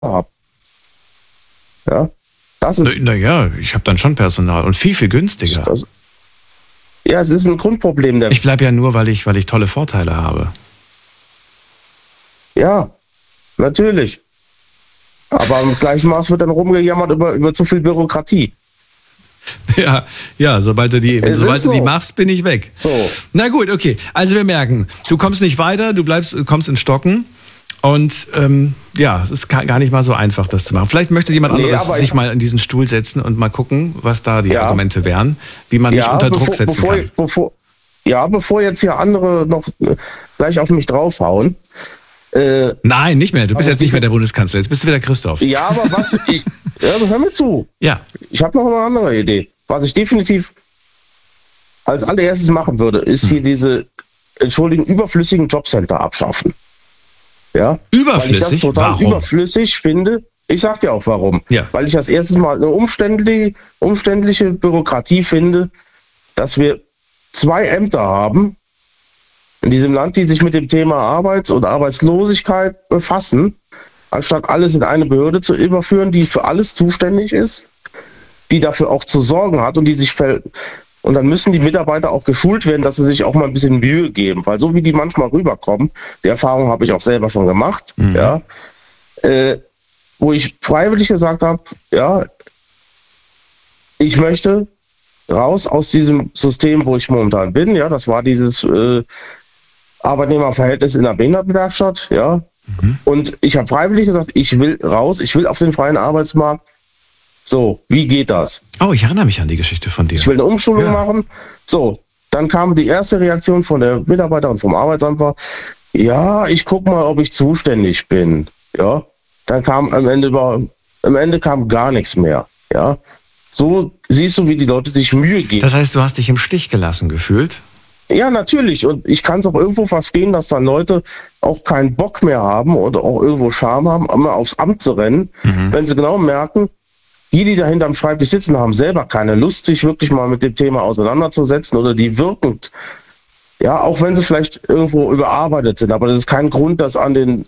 habe. Ja, das ist... Naja, ich habe dann schon Personal und viel, viel günstiger. Ja, es ist ein Grundproblem. Ich bleibe ja nur, weil ich tolle Vorteile habe. Ja, natürlich. Aber im gleichen Maß wird dann rumgejammert über zu viel Bürokratie. Ja, sobald du die machst, bin ich weg. So. Na gut, okay. Also wir merken, du kommst nicht weiter, kommst ins Stocken. Und es ist gar nicht mal so einfach, das zu machen. Vielleicht möchte jemand anderes sich mal in diesen Stuhl setzen und mal gucken, was da die Argumente wären, wie man mich unter Druck setzen kann. Bevor jetzt hier andere noch gleich auf mich draufhauen. Nein, nicht mehr. Du bist jetzt nicht mehr der Bundeskanzler. Jetzt bist du wieder Christoph. Ja, aber hör mir zu. Ja. Ich habe noch eine andere Idee. Was ich definitiv als allererstes machen würde, ist hier diese, überflüssigen Jobcenter abschaffen. Ja? Überflüssig? Weil ich das total warum? Überflüssig finde. Ich sag dir auch warum. Ja. Weil ich das erste Mal eine umständliche Bürokratie finde, dass wir 2 Ämter haben in diesem Land, die sich mit dem Thema Arbeit und Arbeitslosigkeit befassen, anstatt alles in eine Behörde zu überführen, die für alles zuständig ist, die dafür auch zu sorgen hat und und dann müssen die Mitarbeiter auch geschult werden, dass sie sich auch mal ein bisschen Mühe geben, weil so wie die manchmal rüberkommen, die Erfahrung habe ich auch selber schon gemacht, wo ich freiwillig gesagt habe, ich möchte raus aus diesem System, wo ich momentan bin, das war dieses Arbeitnehmerverhältnis in der Behindertenwerkstatt, und ich habe freiwillig gesagt, ich will raus, ich will auf den freien Arbeitsmarkt. So, wie geht das? Oh, ich erinnere mich an die Geschichte von dir. Ich will eine Umschulung machen. So, dann kam die erste Reaktion von der Mitarbeiterin vom Arbeitsamt war, ich gucke mal, ob ich zuständig bin. Ja, dann kam am Ende kam gar nichts mehr. Ja, so siehst du, wie die Leute sich Mühe geben. Das heißt, du hast dich im Stich gelassen gefühlt? Ja, natürlich. Und ich kann es auch irgendwo verstehen, dass dann Leute auch keinen Bock mehr haben oder auch irgendwo Scham haben, immer aufs Amt zu rennen, wenn sie genau merken, die da hinterm Schreibtisch sitzen, haben selber keine Lust, sich wirklich mal mit dem Thema auseinanderzusetzen oder die wirkend, auch wenn sie vielleicht irgendwo überarbeitet sind, aber das ist kein Grund, das an den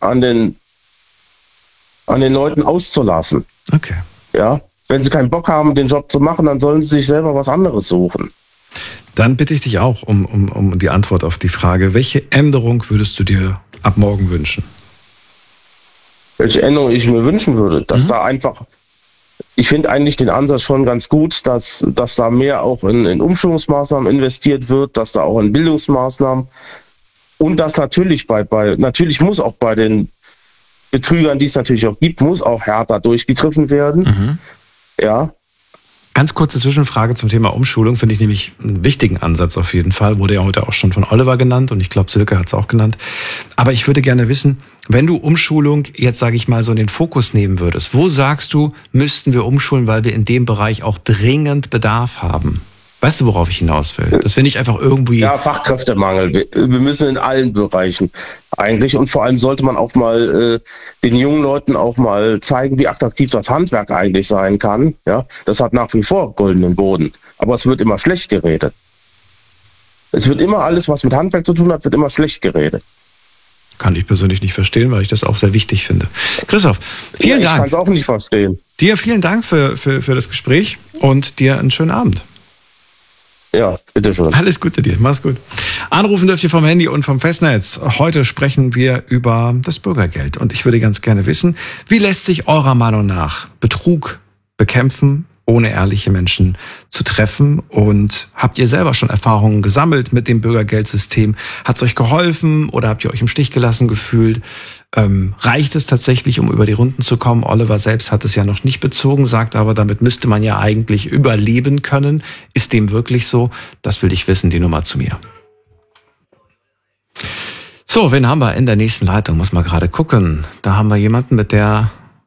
Leuten auszulassen. Okay. Ja, wenn sie keinen Bock haben, den Job zu machen, dann sollen sie sich selber was anderes suchen. Dann bitte ich dich auch um die Antwort auf die Frage, welche Änderung würdest du dir ab morgen wünschen? Welche Änderung ich mir wünschen würde, dass da einfach, ich finde eigentlich den Ansatz schon ganz gut, dass da mehr auch in Umschulungsmaßnahmen investiert wird, dass da auch in Bildungsmaßnahmen und dass natürlich natürlich muss auch bei den Betrügern, die es natürlich auch gibt, muss auch härter durchgegriffen werden. Ja. Ganz kurze Zwischenfrage zum Thema Umschulung, finde ich nämlich einen wichtigen Ansatz auf jeden Fall. Wurde ja heute auch schon von Oliver genannt und ich glaube, Silke hat es auch genannt. Aber ich würde gerne wissen, wenn du Umschulung jetzt, sage ich mal, so in den Fokus nehmen würdest, wo sagst du, müssten wir umschulen, weil wir in dem Bereich auch dringend Bedarf haben? Weißt du, worauf ich hinaus will? Dass wir nicht einfach irgendwie... Ja, Fachkräftemangel. Wir müssen in allen Bereichen eigentlich. Und vor allem sollte man auch mal den jungen Leuten auch mal zeigen, wie attraktiv das Handwerk eigentlich sein kann. Ja, das hat nach wie vor goldenen Boden. Aber es wird immer schlecht geredet. Es wird immer alles, was mit Handwerk zu tun hat, wird immer schlecht geredet. Kann ich persönlich nicht verstehen, weil ich das auch sehr wichtig finde. Christoph, vielen Dank. Ich kann es auch nicht verstehen. Dir vielen Dank für das Gespräch und dir einen schönen Abend. Ja, bitteschön. Alles Gute dir, mach's gut. Anrufen dürft ihr vom Handy und vom Festnetz. Heute sprechen wir über das Bürgergeld. Und ich würde ganz gerne wissen, wie lässt sich eurer Meinung nach Betrug bekämpfen, ohne ehrliche Menschen zu treffen? Und habt ihr selber schon Erfahrungen gesammelt mit dem Bürgergeldsystem? Hat es euch geholfen oder habt ihr euch im Stich gelassen gefühlt? Reicht es tatsächlich, um über die Runden zu kommen? Oliver selbst hat es ja noch nicht bezogen, sagt aber, damit müsste man ja eigentlich überleben können. Ist dem wirklich so? Das will ich wissen, die Nummer zu mir. So, wen haben wir in der nächsten Leitung? Muss mal gerade gucken. Da haben wir jemanden mit der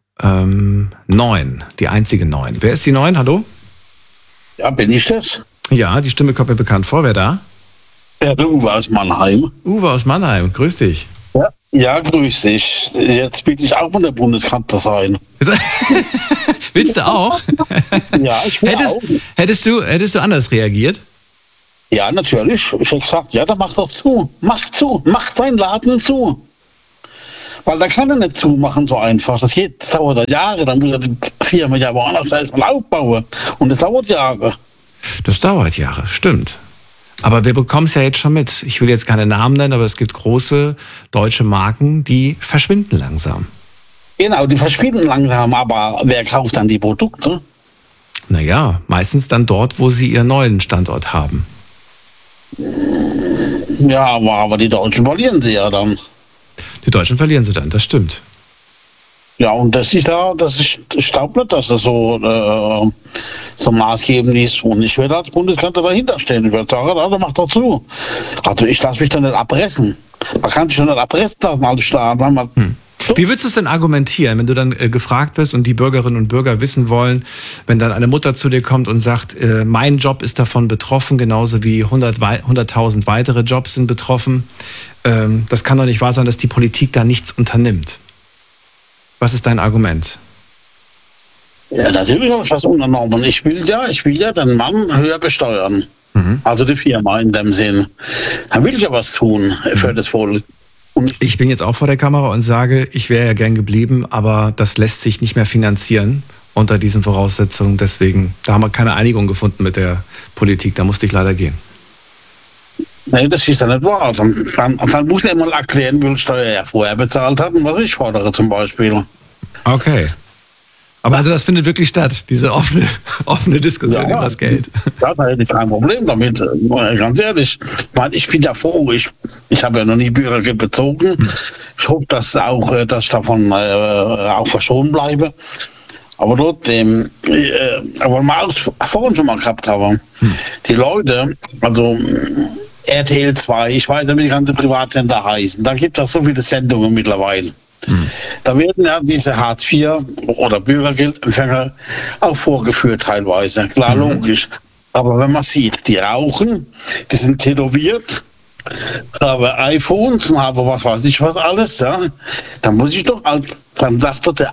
9, die einzige 9. Wer ist die 9? Hallo? Ja, bin ich das? Ja, die Stimme kommt mir bekannt vor. Wer da? Ja, der Uwe aus Mannheim. Uwe aus Mannheim, grüß dich. Ja, grüß dich. Jetzt will ich auch von der Bundeskanzler sein. Willst du auch? Ja, ich will auch. Hättest du anders reagiert? Ja, natürlich. Ich hätte gesagt, ja, dann mach doch zu. Mach zu. Mach deinen Laden zu. Weil da kann er nicht zumachen so einfach. Das dauert ja Jahre, dann muss er die Firma ja woanders erstmal aufbauen. Und das dauert Jahre. Das dauert Jahre, stimmt. Aber wir bekommen es ja jetzt schon mit. Ich will jetzt keine Namen nennen, aber es gibt große deutsche Marken, die verschwinden langsam. Genau, die verschwinden langsam, aber wer kauft dann die Produkte? Naja, meistens dann dort, wo sie ihren neuen Standort haben. Ja, aber die Deutschen verlieren sie ja dann. Die Deutschen verlieren sie dann, das stimmt. Ja, und ich glaube nicht, dass das so maßgebend ist. Und ich werde als Bundeskanzler dahinter stehen. Ich werde sagen, also mach doch zu. Also ich lasse mich doch nicht erpressen. Man kann sich doch nicht erpressen lassen als Staat. Wie würdest du es denn argumentieren, wenn du dann gefragt wirst und die Bürgerinnen und Bürger wissen wollen, wenn dann eine Mutter zu dir kommt und sagt, mein Job ist davon betroffen, genauso wie 100.000 weitere Jobs sind betroffen. Das kann doch nicht wahr sein, dass die Politik da nichts unternimmt. Was ist dein Argument? Ja, natürlich habe ich was unternommen. Ich will ja den Mann höher besteuern. Also die Firma in dem Sinn. Dann will ich ja was tun für das Volk. Ich bin jetzt auch vor der Kamera und sage, ich wäre ja gern geblieben, aber das lässt sich nicht mehr finanzieren unter diesen Voraussetzungen. Deswegen, da haben wir keine Einigung gefunden mit der Politik. Da musste ich leider gehen. Nee, das ist ja nicht wahr. Dann muss er mal erklären, wie viel Steuer er vorher bezahlt hat und was ich fordere zum Beispiel. Okay. Aber also das findet wirklich statt, diese offene Diskussion über das Geld. Ja, da hätte ich kein Problem damit, ganz ehrlich. Ich bin ja froh, ich habe ja noch nie Bürgergeld bezogen. Ich hoffe, dass ich davon auch verschont bleibe. Aber trotzdem, aber wir auch vorhin schon mal gehabt haben, die Leute, also RTL 2, ich weiß nicht, wie die ganzen Privatsender heißen, da gibt es so viele Sendungen mittlerweile. Da werden ja diese Hartz IV oder Bürgergeldempfänger auch vorgeführt teilweise. Klar, logisch. Aber wenn man sieht, die rauchen, die sind tätowiert, haben iPhones und haben was weiß ich was alles, ja, dann muss ich doch, dann sagt doch der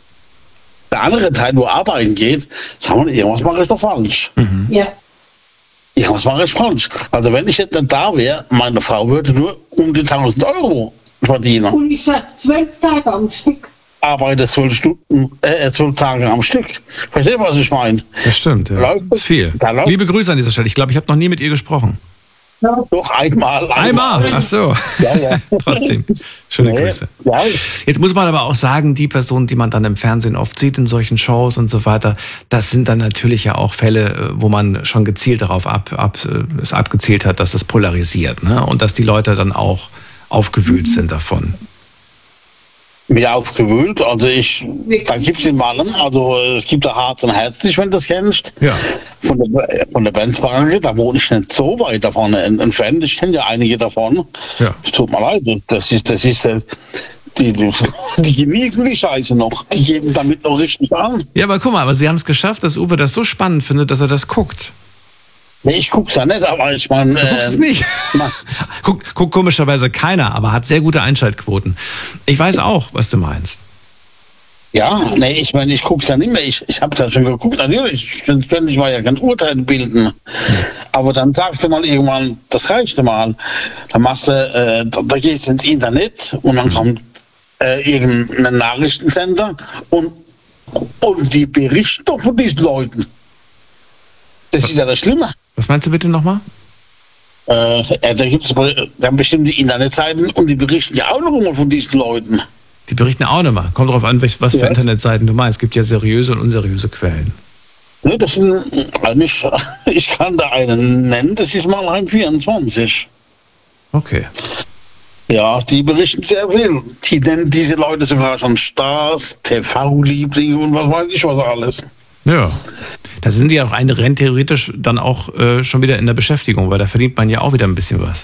andere Teil, wo arbeiten geht, sagen wir, irgendwas mache ich doch falsch. Ja. Irgendwas mache ich falsch. Also wenn ich jetzt nicht da wäre, meine Frau würde nur um die 1.000 Euro verdienen. Und ich sage 12 Tage am Stück. Arbeite 12 Tage am Stück. Versteht, was ich meine? Das stimmt, ja. Das ist viel. Liebe Grüße an dieser Stelle. Ich glaube, ich habe noch nie mit ihr gesprochen. Ja, doch, einmal. Einmal? Ach so. Ja. Trotzdem. Schöne Grüße. Ja. Jetzt muss man aber auch sagen, die Personen, die man dann im Fernsehen oft sieht, in solchen Shows und so weiter, das sind dann natürlich ja auch Fälle, wo man schon gezielt darauf abgezielt hat, dass es polarisiert, ne? Und dass die Leute dann auch aufgewühlt sind davon. Mir aufgewühlt, also da gibt es den Mann, also es gibt da Hart und Herzlich, wenn du das kennst. Ja. Von der Benzbranche, da wohne ich nicht so weit davon entfernt, ich kenne ja einige davon. Ja. Es tut mir leid, das ist die genießen die Scheiße noch, die geben damit noch richtig an. Ja, aber guck mal, aber sie haben es geschafft, dass Uwe das so spannend findet, dass er das guckt. Nee, ich guck's ja nicht, aber ich meine... Du guckst es nicht. Guckt komischerweise keiner, aber hat sehr gute Einschaltquoten. Ich weiß auch, was du meinst. Ja, nee, ich meine, ich guck's ja nicht mehr. Ich habe ja schon geguckt, natürlich, ständig war ja kein Urteil bilden. Aber dann sagst du mal irgendwann, das reicht mal. Dann machst du, da gehst du ins Internet und dann kommt irgendein Nachrichtensender und die berichten doch von diesen Leuten. Das ist ja das Schlimme. Was meinst du bitte nochmal? Da gibt es dann bestimmte Internetseiten und die berichten ja auch noch immer von diesen Leuten. Die berichten auch noch mal. Kommt darauf an, was für Internetseiten du meinst. Es gibt ja seriöse und unseriöse Quellen. Ne, das sind eigentlich, ich kann da einen nennen, das ist Mannheim 24. Okay. Ja, die berichten sehr viel. Die nennen diese Leute sogar schon Stars, TV-Lieblinge und was weiß ich was alles. Ja. Da sind die auch rein theoretisch dann auch schon wieder in der Beschäftigung, weil da verdient man ja auch wieder ein bisschen was.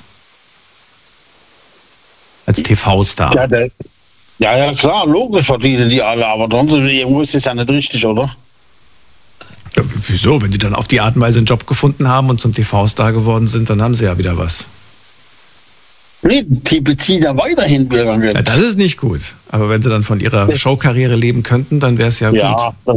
Als TV-Star. Ja, klar, logisch verdienen die alle, aber sonst irgendwo ist das ja nicht richtig, oder? Ja, wieso? Wenn die dann auf die Art und Weise einen Job gefunden haben und zum TV-Star geworden sind, dann haben sie ja wieder was. Nee, die beziehen ja weiterhin Bürgergeld. Ja, das ist nicht gut. Aber wenn sie dann von ihrer Showkarriere leben könnten, dann wäre es ja gut. Ja,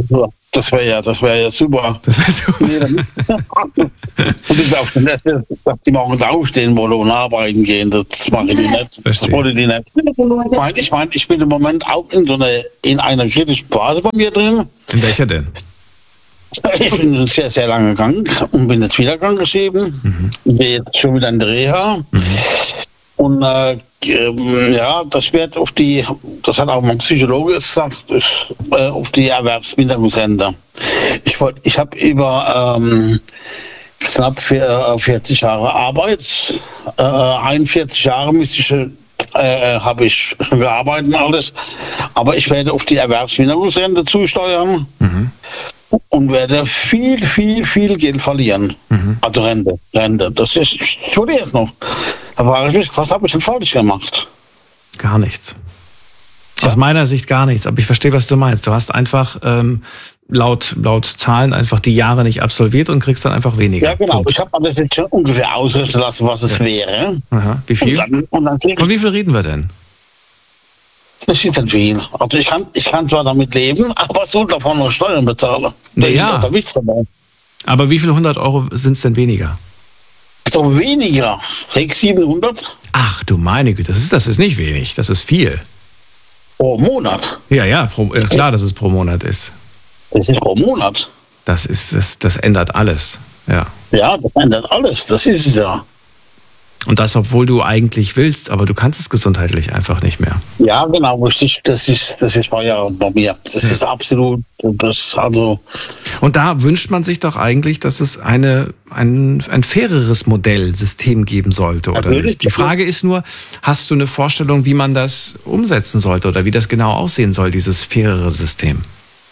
Das wäre ja super. Das wäre super. Und ich auf dass die morgens aufstehen wollen und arbeiten gehen, das machen die nicht. Das wollen die nicht. Ich bin im Moment auch in einer kritischen Phase bei mir drin. In welcher denn? Ich bin sehr, sehr lange krank und bin jetzt wieder krank geschrieben. Bin jetzt schon wieder in der Reha. Und das wird das hat auch mein Psychologe gesagt, auf die Erwerbsminderungsrente. Ich habe über knapp 40 Jahre Arbeit, 41 Jahre habe ich schon gearbeitet und alles, aber ich werde auf die Erwerbsminderungsrente zusteuern. Und werde viel Geld verlieren. Also Rente. Das ist, ich studiere jetzt noch. Da frage ich mich, was habe ich denn falsch gemacht? Gar nichts. Aus meiner Sicht gar nichts. Aber ich verstehe, was du meinst. Du hast einfach laut Zahlen einfach die Jahre nicht absolviert und kriegst dann einfach weniger. Ja, genau. Punkt. Ich habe mir das jetzt schon ungefähr ausrechnen lassen, was es wäre. Aha. Wie viel? Und dann von wie viel reden wir denn? Das ist nicht viel. Also ich kann zwar damit leben, aber so davon noch Steuern bezahlen. Ja. Aber wie viele 100 Euro sind es denn weniger? So weniger. 600, 700. Ach du meine Güte, das ist nicht wenig, das ist viel. Pro Monat? Ja, klar, dass es pro Monat ist. Das ist pro Monat. Das ändert alles, ja. Ja, das ändert alles, das ist es ja. Und das, obwohl du eigentlich willst, aber du kannst es gesundheitlich einfach nicht mehr. Ja, genau, richtig. Das ist ja bei mir. Das ist absolut, Und da wünscht man sich doch eigentlich, dass es ein faireres Modellsystem geben sollte, oder nicht? Die Frage ist nur, hast du eine Vorstellung, wie man das umsetzen sollte oder wie das genau aussehen soll, dieses fairere System?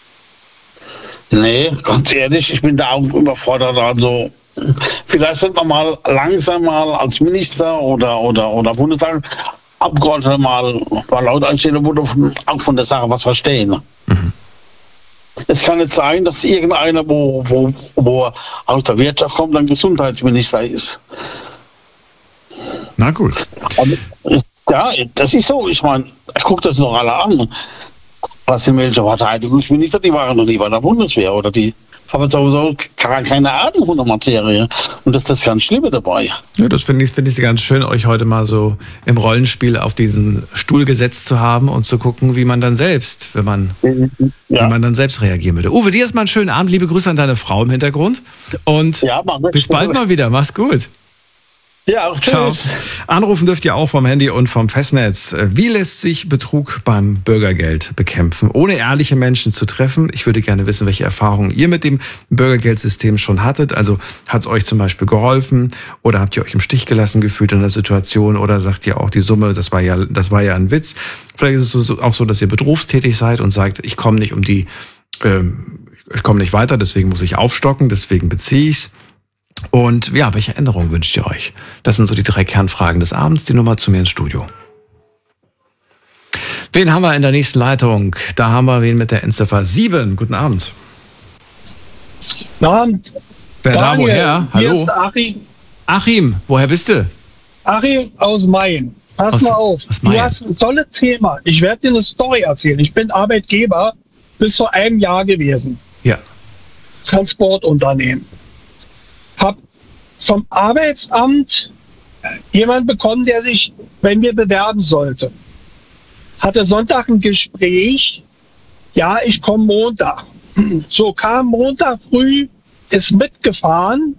Nee, ganz ehrlich, ich bin da auch überfordert, also vielleicht sollte man mal langsam als Minister oder Bundestagsabgeordneter mal laut einstellen, wo auch von der Sache was verstehen. Es kann nicht sein, dass irgendeiner, wo aus der Wirtschaft kommt, ein Gesundheitsminister ist. Na gut. Ja, das ist so. Ich meine, ich gucke das noch alle an. Was sind welche Verteidigungsminister, die waren noch nie bei der Bundeswehr oder die haben sowieso keine Ahnung von der Materie. Und das ist das ganz Schlimme dabei. Ja, das finde ich ganz schön, euch heute mal so im Rollenspiel auf diesen Stuhl gesetzt zu haben und zu gucken, wie man dann selbst, wenn man dann selbst reagieren würde. Uwe, dir erstmal einen schönen Abend. Liebe Grüße an deine Frau im Hintergrund. Und bis bald mal wieder. Mach's gut. Ja, auch ciao. Anrufen dürft ihr auch vom Handy und vom Festnetz. Wie lässt sich Betrug beim Bürgergeld bekämpfen, ohne ehrliche Menschen zu treffen? Ich würde gerne wissen, welche Erfahrungen ihr mit dem Bürgergeldsystem schon hattet. Also hat es euch zum Beispiel geholfen oder habt ihr euch im Stich gelassen gefühlt in der Situation oder sagt ihr auch die Summe, das war ja ein Witz. Vielleicht ist es auch so, dass ihr berufstätig seid und sagt, ich komme nicht ich komme nicht weiter, deswegen muss ich aufstocken, deswegen beziehe ich's. Und ja, welche Änderungen wünscht ihr euch? Das sind so die 3 Kernfragen des Abends. Die Nummer zu mir ins Studio. Wen haben wir in der nächsten Leitung? Da haben wir wen mit der Endziffer 7. Guten Abend. Guten Abend. Wer Daniel, da, woher? Hallo. Hier ist Achim. Achim, woher bist du? Achim aus Mayen. Pass mal auf. Du hast ein tolles Thema. Ich werde dir eine Story erzählen. Ich bin Arbeitgeber bis vor einem Jahr gewesen. Ja. Transportunternehmen. Hab vom Arbeitsamt jemanden bekommen, der sich bei mir bewerben sollte. Hatte Sonntag ein Gespräch. Ja, ich komme Montag. So kam Montag früh, ist mitgefahren.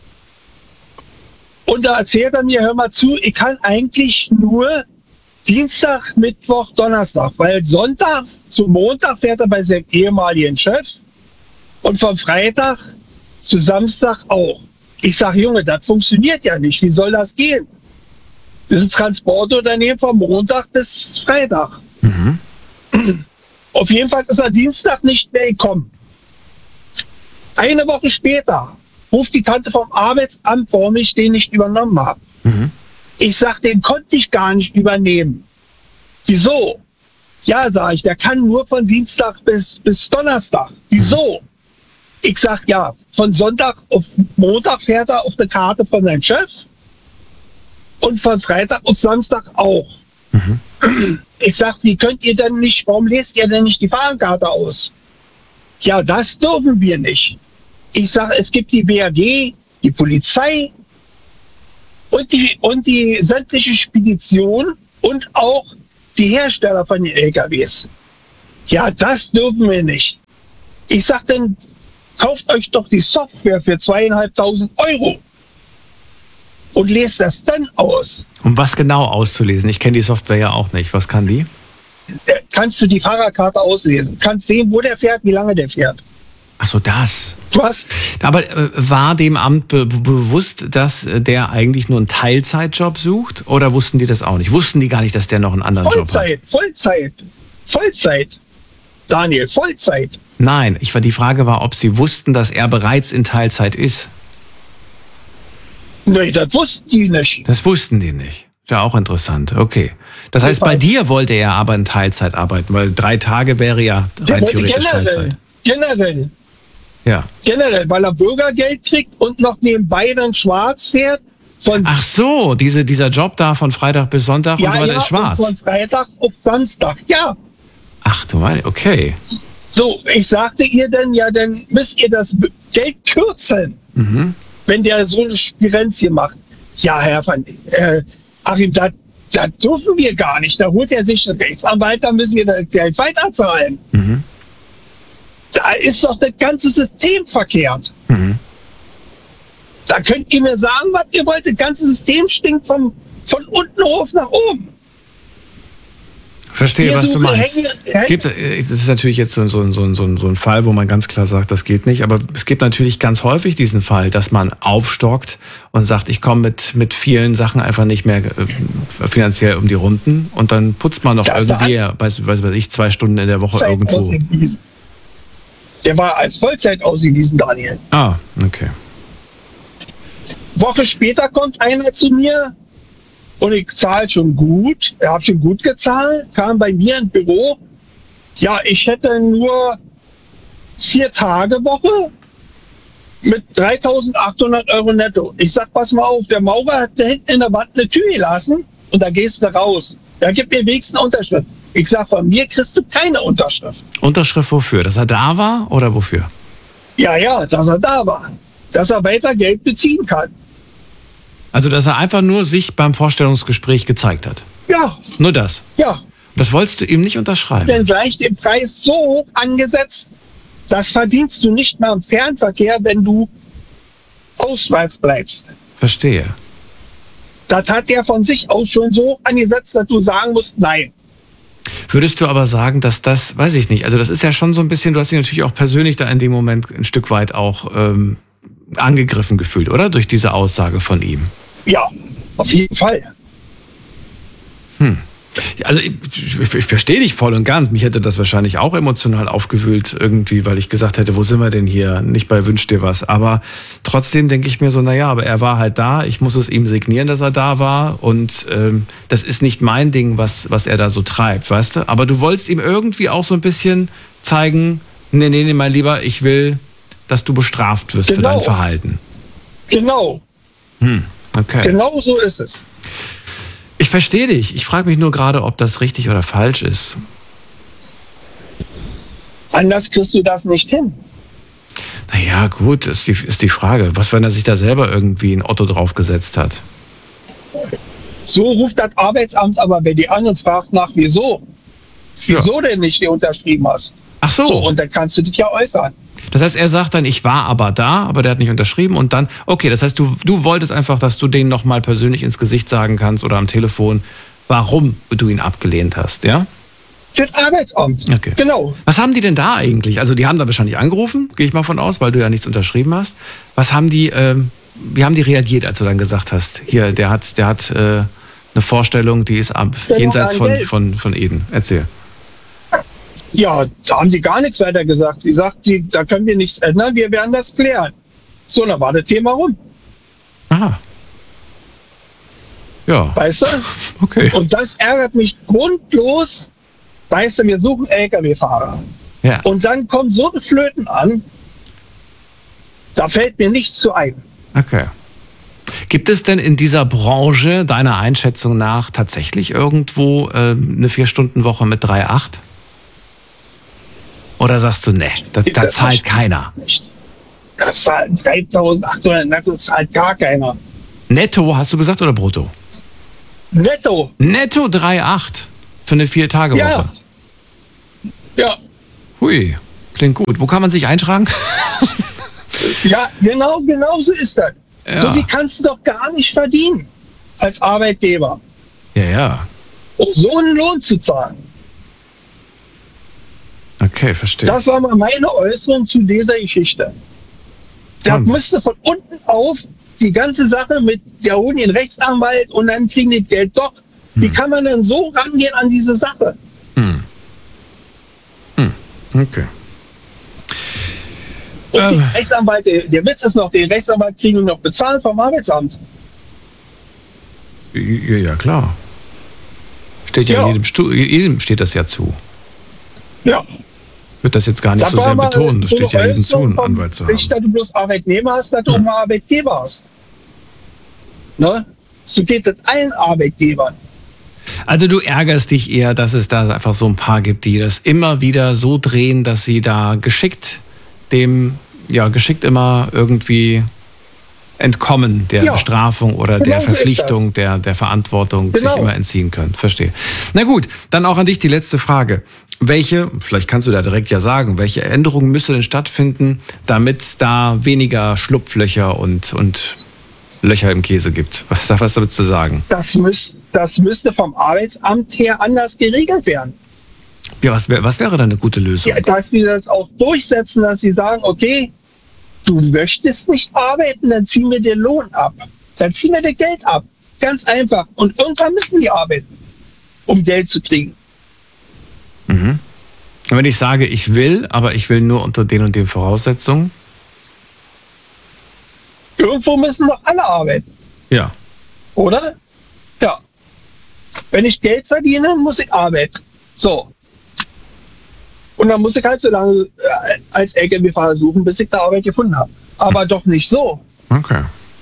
Und da erzählt er mir, hör mal zu, ich kann eigentlich nur Dienstag, Mittwoch, Donnerstag, weil Sonntag zu Montag fährt er bei seinem ehemaligen Chef und von Freitag zu Samstag auch. Ich sage, Junge, das funktioniert ja nicht. Wie soll das gehen? Das ist ein Transportunternehmen von Montag bis Freitag. Auf jeden Fall ist er Dienstag nicht mehr gekommen. Eine Woche später ruft die Tante vom Arbeitsamt vor mich, den ich übernommen habe. Ich sage, den konnte ich gar nicht übernehmen. Wieso? Ja, sage ich, der kann nur von Dienstag bis Donnerstag. Wieso? Ich sage, ja, von Sonntag auf Montag fährt er auf eine Karte von seinem Chef und von Freitag auf Samstag auch. Ich sage, wie könnt ihr denn nicht, warum lest ihr denn nicht die Fahrenkarte aus? Ja, das dürfen wir nicht. Ich sage, es gibt die BRD, die Polizei und die sämtliche Spedition und auch die Hersteller von den LKWs. Ja, das dürfen wir nicht. Ich sage dann, kauft euch doch die Software für 2.500 € und lest das dann aus. Um was genau auszulesen? Ich kenne die Software ja auch nicht. Was kann die? Kannst du die Fahrerkarte auslesen. Kannst sehen, wo der fährt, wie lange der fährt. Ach so, das. Was? Aber war dem Amt bewusst, dass der eigentlich nur einen Teilzeitjob sucht? Oder wussten die das auch nicht? Wussten die gar nicht, dass der noch einen anderen Job hat? Vollzeit. Daniel, Vollzeit. Nein, die Frage war, ob sie wussten, dass er bereits in Teilzeit ist. Nee, das wussten die nicht. Das wussten die nicht. Ja, auch interessant. Okay. Das heißt, bei dir wollte er aber in Teilzeit arbeiten, weil 3 Tage wäre ja rein theoretisch Teilzeit. Generell. Ja. Generell, weil er Bürgergeld kriegt und noch nebenbei dann schwarz fährt. Ach so, dieser Job da von Freitag bis Sonntag und so weiter ist schwarz. Von Freitag auf Samstag, ja. Ach du meine, okay. So, ich sagte ihr dann, ja, dann müsst ihr das Geld kürzen, wenn der so eine Spirenz hier macht. Ja, Herr Achim, das dürfen wir gar nicht. Da holt er sich einen Rechtsanwalt, da müssen wir das Geld weiterzahlen. Da ist doch das ganze System verkehrt. Da könnt ihr mir sagen, was ihr wollt. Das ganze System stinkt von unten hoch nach oben. Verstehe, was du meinst. Das ist natürlich jetzt so ein Fall, wo man ganz klar sagt, das geht nicht. Aber es gibt natürlich ganz häufig diesen Fall, dass man aufstockt und sagt, ich komme mit vielen Sachen einfach nicht mehr finanziell um die Runden. Und dann putzt man noch irgendwie, weiß ich, 2 Stunden in der Woche Zeit irgendwo. Ausgewiesen. Der war als Vollzeit ausgewiesen, Daniel. Ah, okay. Woche später kommt einer zu mir und ich zahle schon gut. Er hat schon gut gezahlt, kam bei mir ins Büro. Ja, ich hätte nur 4 Tage Woche mit 3.800 € netto. Ich sag, pass mal auf, der Maurer hat da hinten in der Wand eine Tür gelassen und da gehst du raus. Da gibt mir wenigstens eine Unterschrift. Ich sag, von mir kriegst du keine Unterschrift. Unterschrift wofür? Dass er da war oder wofür? Ja, dass er da war. Dass er weiter Geld beziehen kann. Also, dass er einfach nur sich beim Vorstellungsgespräch gezeigt hat? Ja. Nur das? Ja. Das wolltest du ihm nicht unterschreiben? Denn gleich den Preis so hoch angesetzt, das verdienst du nicht mehr im Fernverkehr, wenn du auswärts bleibst. Verstehe. Das hat er von sich aus schon so hoch angesetzt, dass du sagen musst, nein. Würdest du aber sagen, dass das, weiß ich nicht, also das ist ja schon so ein bisschen, du hast dich natürlich auch persönlich da in dem Moment ein Stück weit auch angegriffen gefühlt, oder? Durch diese Aussage von ihm. Ja, auf jeden Fall. Also ich verstehe dich voll und ganz. Mich hätte das wahrscheinlich auch emotional aufgewühlt irgendwie, weil ich gesagt hätte, wo sind wir denn hier? Nicht bei Wünsch dir was. Aber trotzdem denke ich mir so, naja, aber er war halt da. Ich muss es ihm signieren, dass er da war. Und das ist nicht mein Ding, was er da so treibt, weißt du? Aber du wolltest ihm irgendwie auch so ein bisschen zeigen, nee, mein Lieber, ich will, dass du bestraft wirst für dein Verhalten. Genau. Okay. Genau so ist es. Ich verstehe dich. Ich frage mich nur gerade, ob das richtig oder falsch ist. Anders kriegst du das nicht hin. Naja, gut, ist die Frage. Was, wenn er sich da selber irgendwie ein Otto draufgesetzt hat? So ruft das Arbeitsamt aber bei dir an und fragt nach, wieso? Wieso denn nicht, wie du unterschrieben hast? Ach so. Und dann kannst du dich ja äußern. Das heißt, er sagt dann, ich war aber da, aber der hat nicht unterschrieben und dann, okay, das heißt, du wolltest einfach, dass du denen nochmal persönlich ins Gesicht sagen kannst oder am Telefon, warum du ihn abgelehnt hast, ja? Das Arbeitsamt, okay. Genau. Was haben die denn da eigentlich? Also die haben da wahrscheinlich angerufen, gehe ich mal von aus, weil du ja nichts unterschrieben hast. Was haben die, wie haben die reagiert, als du dann gesagt hast, hier, der hat eine Vorstellung, die ist jenseits von Eden. Erzähl. Ja, da haben sie gar nichts weiter gesagt. Sie sagt, da können wir nichts ändern, wir werden das klären. So, dann war das Thema rum. Aha. Ja. Weißt du? Okay. Und das ärgert mich grundlos. Weißt du, wir suchen LKW-Fahrer. Ja. Und dann kommen so eine Flöten an, da fällt mir nichts zu ein. Okay. Gibt es denn in dieser Branche deiner Einschätzung nach tatsächlich irgendwo eine 4-Stunden-Woche mit 3,8? Oder sagst du, ne, da zahlt keiner? Das zahlt 3.800 netto, zahlt gar keiner. Netto, hast du gesagt, oder brutto? Netto. Netto 3,8 für eine 4-Tage-Woche. Ja. Ja. Hui, klingt gut. Wo kann man sich eintragen? Ja, genau so ist das. Ja. So wie kannst du doch gar nicht verdienen als Arbeitgeber, Ja. um so einen Lohn zu zahlen. Okay, verstehe. Das war mal meine Äußerung zu dieser Geschichte. Da Wahnsinn. musste von unten auf die ganze Sache mit, der holen den Rechtsanwalt und dann kriegen die Geld doch. Wie kann man denn so rangehen an diese Sache? Okay. Und den Rechtsanwalt, der Witz ist noch, den Rechtsanwalt kriegen wir noch bezahlt vom Arbeitsamt. Ja, klar. Steht Ja. jedem steht das ja zu. Ja. Ich würde das jetzt gar nicht so sehr betonen. Das steht ja jedem zu, einen Anwalt zu haben. Nicht, dass du bloß Arbeitnehmer hast, dass du auch mal Arbeitgeber hast. Ne? So geht es allen Arbeitgebern. Also du ärgerst dich eher, dass es da einfach so ein paar gibt, die das immer wieder so drehen, dass sie da geschickt immer irgendwie entkommen der Bestrafung oder der Genau so ist Verpflichtung, der Verantwortung sich Genau. immer entziehen können. Verstehe. Na gut, dann auch an dich die letzte Frage. Vielleicht kannst du da direkt ja sagen, welche Änderungen müsste denn stattfinden, damit es da weniger Schlupflöcher und Löcher im Käse gibt? Was würdest du sagen? Das müsste vom Arbeitsamt her anders geregelt werden. Ja, was wäre da eine gute Lösung? Ja, dass sie das auch durchsetzen, dass sie sagen, okay, du möchtest nicht arbeiten, dann ziehen wir den Lohn ab. Dann ziehen wir dir Geld ab. Ganz einfach. Und irgendwann müssen die arbeiten, um Geld zu kriegen. Mhm. Und wenn ich sage, ich will, aber ich will nur unter den und den Voraussetzungen? Irgendwo müssen doch alle arbeiten, Ja. oder? Ja. Wenn ich Geld verdiene, muss ich arbeiten. So. Und dann muss ich halt so lange als LKW-Fahrer suchen, bis ich da Arbeit gefunden habe. Aber doch nicht so. Okay.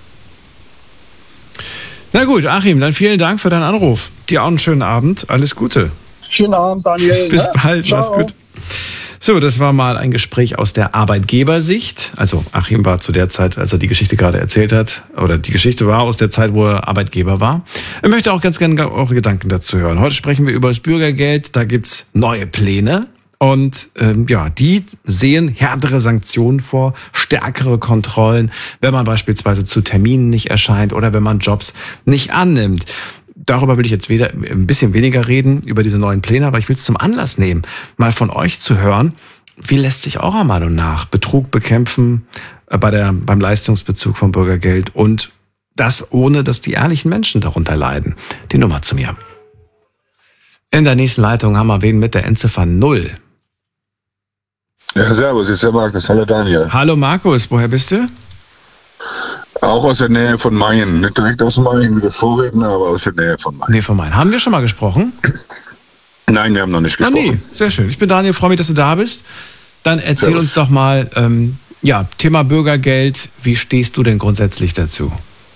Na gut, Achim, dann vielen Dank für deinen Anruf. Dir auch einen schönen Abend. Alles Gute. Schönen Abend, Daniel. Bis ne? bald. Ciao. Mach's gut. So, das war mal ein Gespräch aus der Arbeitgebersicht. Also Achim war zu der Zeit, als er die Geschichte gerade erzählt hat, oder die Geschichte war aus der Zeit, wo er Arbeitgeber war. Er möchte auch ganz gerne eure Gedanken dazu hören. Heute sprechen wir über das Bürgergeld. Da gibt's neue Pläne. Und die sehen härtere Sanktionen vor, stärkere Kontrollen, wenn man beispielsweise zu Terminen nicht erscheint oder wenn man Jobs nicht annimmt. Darüber will ich jetzt ein bisschen weniger reden, über diese neuen Pläne, aber ich will es zum Anlass nehmen, mal von euch zu hören, wie lässt sich eurer Meinung nach Betrug bekämpfen beim Leistungsbezug vom Bürgergeld und das ohne, dass die ehrlichen Menschen darunter leiden. Die Nummer zu mir. In der nächsten Leitung haben wir wen mit der Endziffer 0. Ja, servus, ist der Markus. Hallo Daniel. Hallo Markus, woher bist du? Auch aus der Nähe von Mayen. Nicht direkt aus Mayen wie der Vorredner, aber aus der Nähe von Mayen. Nee, von Mayen. Haben wir schon mal gesprochen? Nein, wir haben noch nicht Ah, gesprochen. nee, sehr schön. Ich bin Daniel, freue mich, dass du da bist. Dann erzähl Servus. uns doch mal, Thema Bürgergeld. Wie stehst du denn grundsätzlich dazu?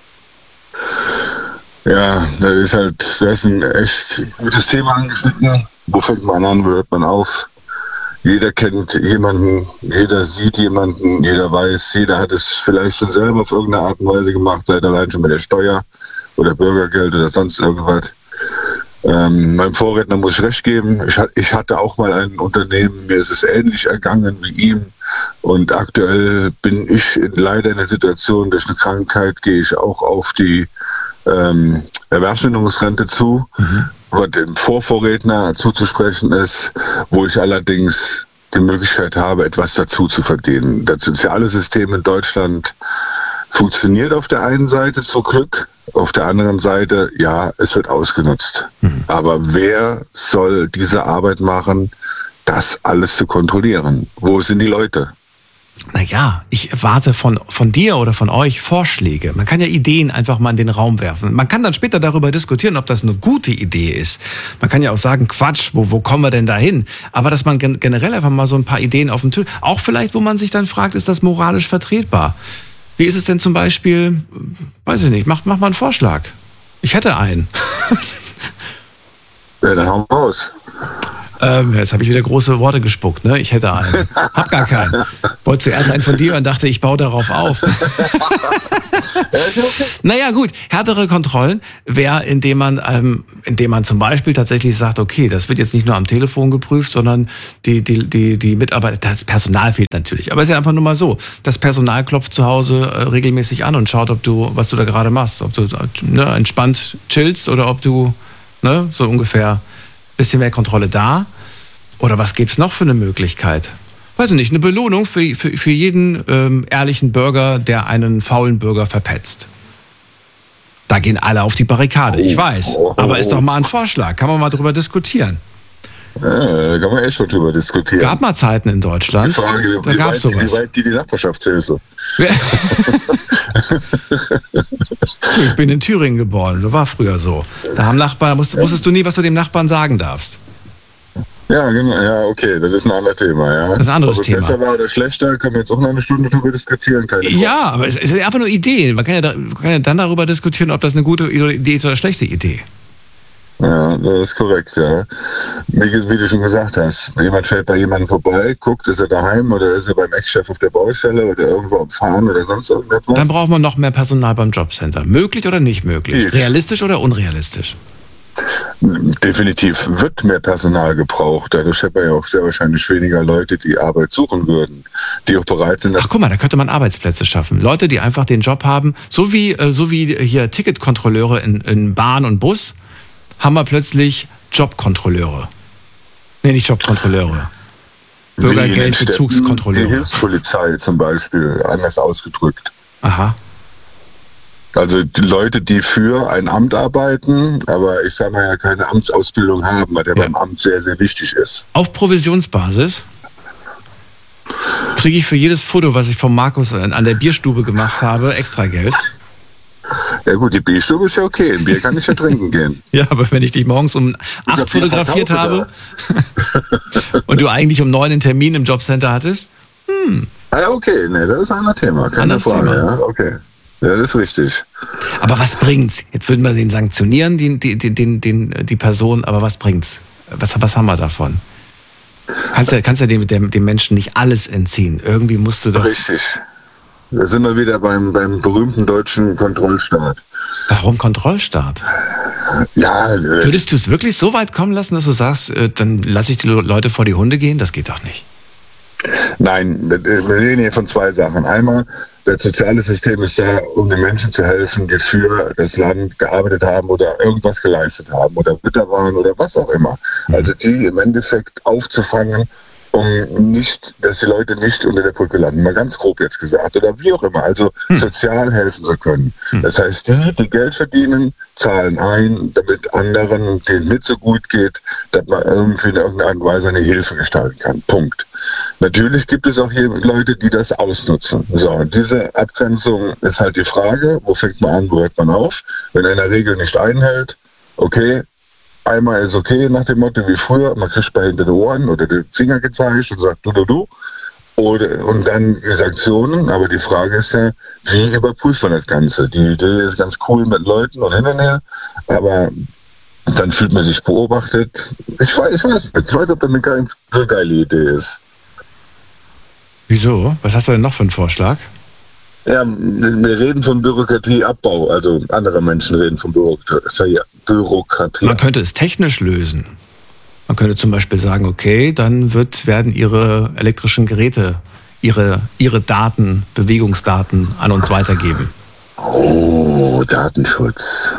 Ja, das ist ein echt gutes Thema angeschnitten. Wo fängt man an, wo hört man auf? Jeder kennt jemanden, jeder sieht jemanden, jeder weiß, jeder hat es vielleicht schon selber auf irgendeine Art und Weise gemacht, sei allein schon mit der Steuer oder Bürgergeld oder sonst irgendwas. Meinem Vorredner muss ich recht geben. Ich hatte auch mal ein Unternehmen, mir ist es ähnlich ergangen wie ihm. Und aktuell bin ich leider in der Situation, durch eine Krankheit gehe ich auch auf die Erwerbsminderungsrente zu, was dem Vorredner zuzusprechen ist, wo ich allerdings die Möglichkeit habe, etwas dazu zu verdienen. Das soziale System in Deutschland funktioniert auf der einen Seite zum Glück, auf der anderen Seite, ja, es wird ausgenutzt. Aber wer soll diese Arbeit machen, das alles zu kontrollieren? Wo sind die Leute? Naja, ich erwarte von dir oder von euch Vorschläge. Man kann ja Ideen einfach mal in den Raum werfen. Man kann dann später darüber diskutieren, ob das eine gute Idee ist. Man kann ja auch sagen, Quatsch, wo kommen wir denn da hin? Aber dass man generell einfach mal so ein paar Ideen auf den Tisch, auch vielleicht, wo man sich dann fragt, ist das moralisch vertretbar? Wie ist es denn zum Beispiel, weiß ich nicht, mach mal einen Vorschlag. Ich hätte einen. Ja, dann hauen wir raus. Jetzt habe ich wieder große Worte gespuckt, ne? Ich hätte einen. Hab gar keinen. Wollte zuerst einen von dir und dachte, ich baue darauf auf. Naja, gut. Härtere Kontrollen wäre, indem man zum Beispiel tatsächlich sagt, okay, das wird jetzt nicht nur am Telefon geprüft, sondern die Mitarbeiter, das Personal fehlt natürlich. Aber es ist ja einfach nur mal so. Das Personal klopft zu Hause regelmäßig an und schaut, was du da gerade machst. Ob du entspannt chillst oder ob du so ungefähr ein bisschen mehr Kontrolle da. Oder was gibt's noch für eine Möglichkeit? Weiß ich nicht, eine Belohnung für jeden ehrlichen Bürger, der einen faulen Bürger verpetzt. Da gehen alle auf die Barrikade, ich weiß. Aber ist doch mal ein Vorschlag, kann man mal drüber diskutieren. Ja, da kann man echt schon drüber diskutieren. Gab mal Zeiten in Deutschland, die Frage, da gab's sowas. Wie weit die Nachbarschaftshilfe? Ich bin in Thüringen geboren, das war früher so. Da haben Nachbarn, wusstest du nie, was du dem Nachbarn sagen darfst. Ja, genau, ja, okay, das ist ein anderes Thema, ja. Das ist ein anderes Thema. Besser war oder schlechter, können wir jetzt auch noch eine Stunde drüber diskutieren, keine Frage. Ja, aber es ist einfach nur Ideen. Man kann ja dann darüber diskutieren, ob das eine gute Idee ist oder eine schlechte Idee. Ja, das ist korrekt, ja. Wie du schon gesagt hast, jemand fährt bei jemandem vorbei, guckt, ist er daheim oder ist er beim Ex-Chef auf der Baustelle oder irgendwo am Fahren oder sonst irgendetwas. Dann braucht man noch mehr Personal beim Jobcenter. Möglich oder nicht möglich? Realistisch oder unrealistisch? Definitiv wird mehr Personal gebraucht. Dadurch hätte man ja auch sehr wahrscheinlich weniger Leute, die Arbeit suchen würden, die auch bereit sind. Ach, guck mal, da könnte man Arbeitsplätze schaffen. Leute, die einfach den Job haben, so wie hier Ticketkontrolleure in Bahn und Bus, haben wir plötzlich Jobkontrolleure. Nee, nicht Jobkontrolleure. Bürgergeldbezugskontrolleure. Die Hilfspolizei zum Beispiel, anders ausgedrückt. Aha. Also die Leute, die für ein Amt arbeiten, aber ich sage mal ja keine Amtsausbildung haben, weil der beim Amt sehr, sehr wichtig ist. Auf Provisionsbasis kriege ich für jedes Foto, was ich von Markus an der Bierstube gemacht habe, extra Geld. Ja gut, die Bierstube ist ja okay, ein Bier kann ich ja trinken gehen. Ja, aber wenn ich dich morgens um 8 fotografiert habe und du eigentlich um 9 einen Termin im Jobcenter hattest? Ja, okay, ne, das ist ein anderes Thema, keine Frage. Ja, okay. Ja, das ist richtig. Aber was bringt's? Jetzt würden wir den sanktionieren, die Person, aber was bringt's? Was haben wir davon? Kannst ja dem Menschen nicht alles entziehen. Irgendwie musst du doch... Richtig. Da sind wir wieder beim berühmten deutschen Kontrollstaat. Warum Kontrollstaat? Ja. Würdest du es wirklich so weit kommen lassen, dass du sagst, dann lasse ich die Leute vor die Hunde gehen? Das geht doch nicht. Nein, wir reden hier von zwei Sachen. Einmal, das soziale System ist da, um den Menschen zu helfen, die für das Land gearbeitet haben oder irgendwas geleistet haben oder Ritter waren oder was auch immer. Also die im Endeffekt aufzufangen, um nicht, dass die Leute nicht unter der Brücke landen, mal ganz grob jetzt gesagt, oder wie auch immer, also sozial helfen zu können. Das heißt, die Geld verdienen, zahlen ein, damit anderen, denen nicht so gut geht, dass man irgendwie in irgendeiner Art und Weise eine Hilfe gestalten kann. Punkt. Natürlich gibt es auch hier Leute, die das ausnutzen. So, und diese Abgrenzung ist halt die Frage, wo fängt man an, wo hört man auf? Wenn er in der Regel nicht einhält, okay, einmal ist okay, nach dem Motto wie früher, man kriegt bei hinter den Ohren oder den Finger gezeigt und sagt du. Und dann die Sanktionen, aber die Frage ist ja, wie überprüft man das Ganze? Die Idee ist ganz cool mit Leuten und hin und her, aber dann fühlt man sich beobachtet. Ich weiß nicht, ob das eine so geile Idee ist. Wieso? Was hast du denn noch für einen Vorschlag? Ja, wir reden von Bürokratieabbau, also andere Menschen reden von Bürokratie. Man könnte es technisch lösen. Man könnte zum Beispiel sagen, okay, dann werden Ihre elektrischen Geräte Ihre Daten, Bewegungsdaten an uns weitergeben. Oh, Datenschutz.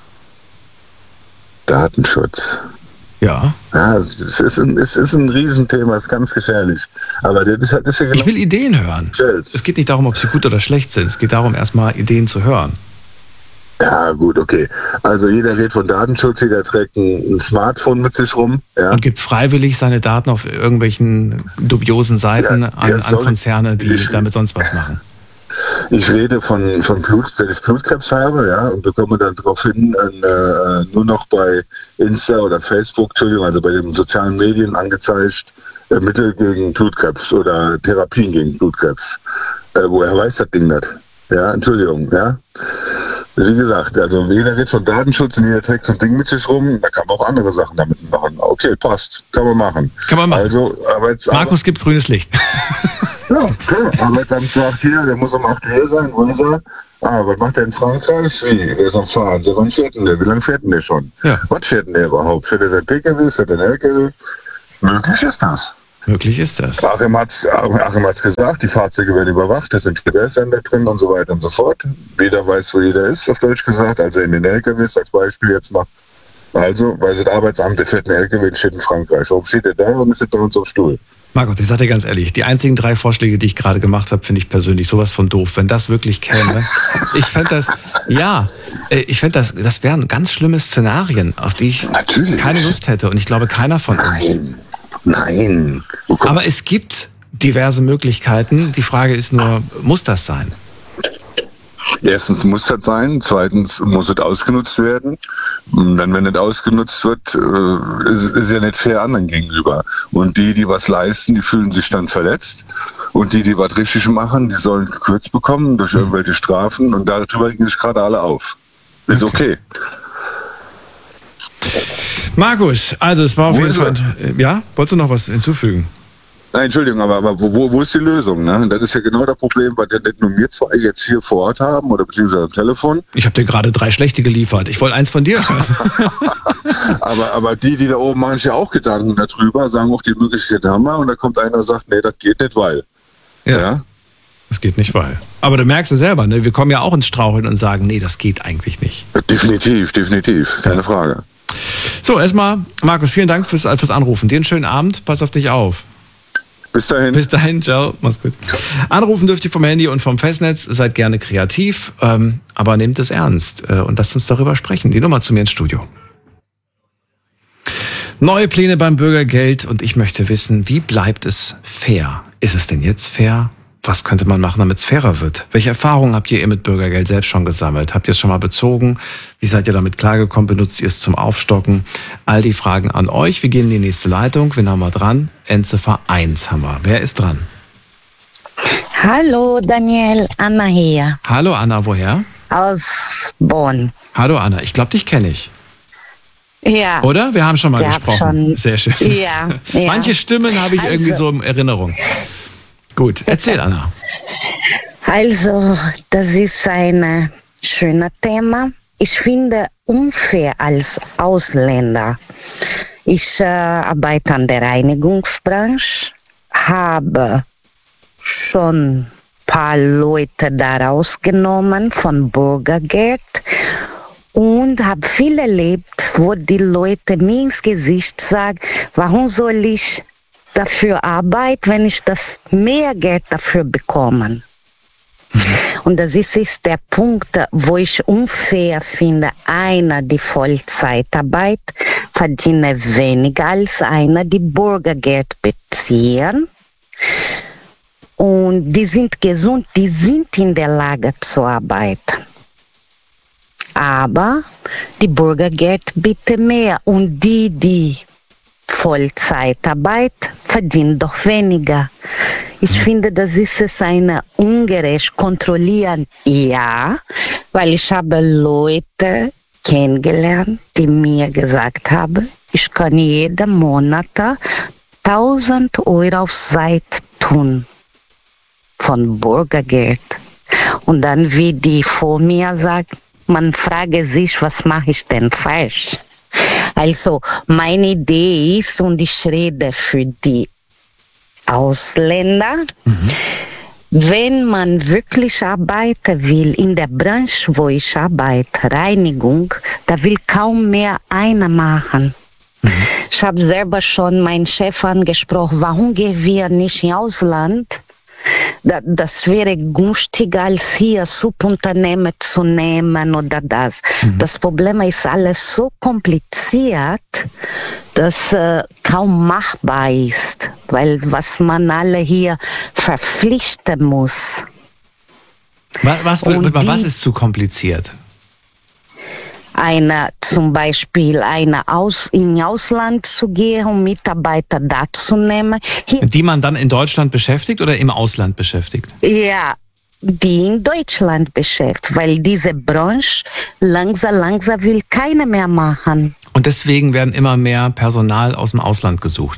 Ja. Ja, es ist ein Riesenthema, es ist ganz gefährlich. Aber das ist ja genau. Ich will Ideen hören. Es geht nicht darum, ob sie gut oder schlecht sind. Es geht darum, erstmal Ideen zu hören. Ja, gut, okay. Also jeder redet von Datenschutz, jeder trägt ein Smartphone mit sich rum. Ja. Und gibt freiwillig seine Daten auf irgendwelchen dubiosen Seiten an Konzerne, die damit sonst was machen. Ich rede von Blut, wenn ich Blutkrebs habe, ja, und bekomme dann daraufhin nur noch bei Insta oder Facebook, also bei den sozialen Medien angezeigt, Mittel gegen Blutkrebs oder Therapien gegen Blutkrebs. Woher weiß das Ding das? Ja, Entschuldigung, ja. Wie gesagt, also jeder redet von Datenschutz und jeder trägt so ein Ding mit sich rum, da kann man auch andere Sachen damit machen. Okay, passt, kann man machen. Also Markus gibt grünes Licht. Ja, klar. Arbeitsamt sagt hier, der muss um 8 Uhr sein, wo ist er? Was macht der in Frankreich? Wie? Der ist am Fahren. So, wann fährt denn der? Wie lange fährt denn der schon? Ja. Was fährt denn der überhaupt? Fährt der sein PKW? Fährt der ein LKW? Möglich ist das. Möglich ist das. Achim hat's gesagt, die Fahrzeuge werden überwacht, da sind GPS-Sender drin und so weiter und so fort. Jeder weiß, wo jeder ist, auf Deutsch gesagt. Also in den LKWs als Beispiel jetzt mal. Also, weil das Arbeitsamt, der fährt ein LKW, der steht in Frankreich. Warum steht der da und ist bei uns auf dem Stuhl? Markus, ich sag dir ganz ehrlich, die einzigen 3 Vorschläge, die ich gerade gemacht habe, finde ich persönlich sowas von doof. Wenn das wirklich käme, ich fände das wären ganz schlimme Szenarien, auf die ich keine Lust hätte. Und ich glaube, keiner von uns. Nein. Aber es gibt diverse Möglichkeiten. Die Frage ist nur, muss das sein? Erstens muss das sein, zweitens muss es ausgenutzt werden. Und dann, wenn nicht ausgenutzt wird, ist ja nicht fair anderen gegenüber. Und die was leisten, die fühlen sich dann verletzt. Und die was richtig machen, die sollen gekürzt bekommen durch irgendwelche Strafen. Und darüber regen sich gerade alle auf. Ist okay. Markus, also es war auf jeden Fall... Ja, wolltest du noch was hinzufügen? Nein, Entschuldigung, aber wo ist die Lösung? Ne? Das ist ja genau das Problem, was ja nicht nur wir zwei jetzt hier vor Ort haben oder beziehungsweise am Telefon. Ich habe dir gerade 3 schlechte geliefert. Ich wollte eins von dir. aber die da oben machen sich ja auch Gedanken darüber, sagen auch, die Möglichkeit haben wir und da kommt einer und sagt, nee, das geht nicht, weil. Ja? Das geht nicht, weil. Aber du merkst es selber, ne? Wir kommen ja auch ins Straucheln und sagen, nee, das geht eigentlich nicht. Definitiv, keine Frage. So, erstmal, Markus, vielen Dank fürs Anrufen. Dir einen schönen Abend, pass auf dich auf. Bis dahin. Bis dahin, ciao, mach's gut. Anrufen dürft ihr vom Handy und vom Festnetz, seid gerne kreativ, aber nehmt es ernst und lasst uns darüber sprechen. Die Nummer zu mir ins Studio. Neue Pläne beim Bürgergeld und ich möchte wissen, wie bleibt es fair? Ist es denn jetzt fair? Was könnte man machen, damit es fairer wird? Welche Erfahrungen habt ihr mit Bürgergeld selbst schon gesammelt? Habt ihr es schon mal bezogen? Wie seid ihr damit klargekommen? Benutzt ihr es zum Aufstocken? All die Fragen an euch. Wir gehen in die nächste Leitung. Wen haben wir dran? Endziffer 1 haben wir. Wer ist dran? Hallo Daniel, Anna hier. Hallo Anna, woher? Aus Bonn. Hallo Anna, ich glaube, dich kenne ich. Ja. Oder? Wir haben schon mal gesprochen. Sehr schön. Ja. Manche Stimmen habe ich irgendwie so in Erinnerung. Gut, erzähl Anna. Also, das ist ein schönes Thema. Ich finde unfair als Ausländer. Ich arbeite an der Reinigungsbranche, habe schon ein paar Leute da rausgenommen von Bürgergeld und habe viel erlebt, wo die Leute mir ins Gesicht sagen, warum soll ich dafür arbeiten, wenn ich das mehr Geld dafür bekomme? Und das ist der Punkt, wo ich unfair finde. Einer, die Vollzeitarbeit, verdient weniger als einer, die Bürgergeld beziehen. Und die sind gesund, die sind in der Lage zu arbeiten. Aber die Bürgergeld bitte mehr. Und die Vollzeitarbeit verdienen doch weniger. Ich finde, das ist es eine ungerecht kontrollieren. Ja, weil ich habe Leute kennengelernt, die mir gesagt haben, ich kann jeden Monat 1.000 Euro auf Seite tun von Bürgergeld. Und dann, wie die vor mir sagt, man frage sich, was mache ich denn falsch? Also meine Idee ist, und ich rede für die Ausländer, wenn man wirklich arbeiten will, in der Branche, wo ich arbeite, Reinigung, da will kaum mehr einer machen. Ich habe selber schon meinen Chef angesprochen, warum gehen wir nicht ins Ausland? Das wäre günstiger als hier Subunternehmen zu nehmen oder das. Das Problem ist alles so kompliziert, dass kaum machbar ist, weil was man alle hier verpflichten muss. Was ist zu kompliziert? Zum Beispiel in Ausland zu gehen und Mitarbeiter da zu nehmen. Die man dann in Deutschland beschäftigt oder im Ausland beschäftigt? Ja, die in Deutschland beschäftigt, weil diese Branche langsam will keiner mehr machen. Und deswegen werden immer mehr Personal aus dem Ausland gesucht.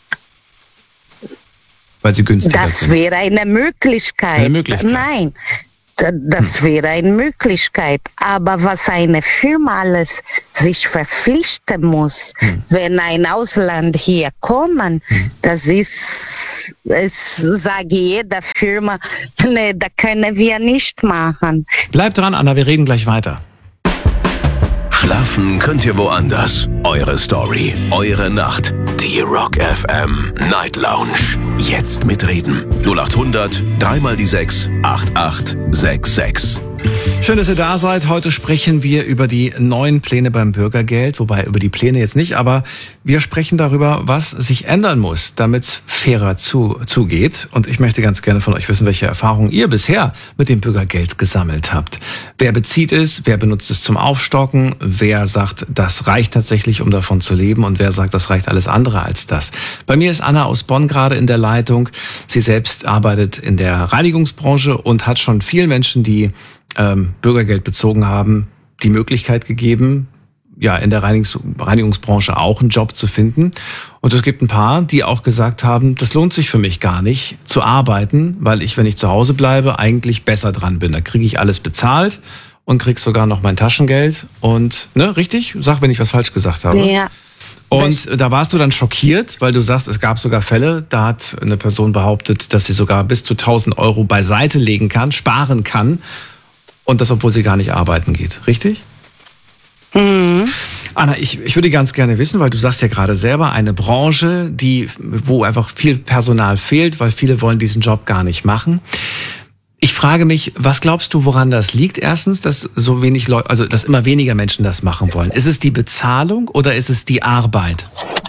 Weil sie günstiger sind. Das wäre eine Möglichkeit. Nein, das wäre eine Möglichkeit. Aber was eine Firma alles sich verpflichten muss, wenn ein Ausland hier kommen, das ist, es sage jeder Firma, nee, da können wir nicht machen. Bleibt dran, Anna, wir reden gleich weiter. Schlafen könnt ihr woanders. Eure Story, eure Nacht. Die Rock FM Night Lounge. Jetzt mitreden. 0800 3 die 6 8866. Schön, dass ihr da seid. Heute sprechen wir über die neuen Pläne beim Bürgergeld. Wobei über die Pläne jetzt nicht, aber wir sprechen darüber, was sich ändern muss, damit es fairer zugeht. Und ich möchte ganz gerne von euch wissen, welche Erfahrungen ihr bisher mit dem Bürgergeld gesammelt habt. Wer bezieht es? Wer benutzt es zum Aufstocken? Wer sagt, das reicht tatsächlich, um davon zu leben? Und wer sagt, das reicht alles andere als das? Bei mir ist Anna aus Bonn gerade in der Leitung. Sie selbst arbeitet in der Reinigungsbranche und hat schon vielen Menschen, die Bürgergeld bezogen haben, die Möglichkeit gegeben, ja, in der Reinigungsbranche auch einen Job zu finden. Und es gibt ein paar, die auch gesagt haben, das lohnt sich für mich gar nicht zu arbeiten, weil ich, wenn ich zu Hause bleibe, eigentlich besser dran bin. Da kriege ich alles bezahlt und krieg sogar noch mein Taschengeld. Und, ne, richtig? Sag, wenn ich was falsch gesagt habe. Ja. Und da warst du dann schockiert, weil du sagst, es gab sogar Fälle, da hat eine Person behauptet, dass sie sogar bis zu 1.000 Euro beiseite legen kann, sparen kann. Und das, obwohl sie gar nicht arbeiten geht. Richtig? Mhm. Anna, ich würde ganz gerne wissen, weil du sagst ja gerade selber, eine Branche, wo einfach viel Personal fehlt, weil viele wollen diesen Job gar nicht machen. Ich frage mich, was glaubst du, woran das liegt? Erstens, dass so wenig Leute, also dass immer weniger Menschen das machen wollen. Ist es die Bezahlung oder ist es die Arbeit?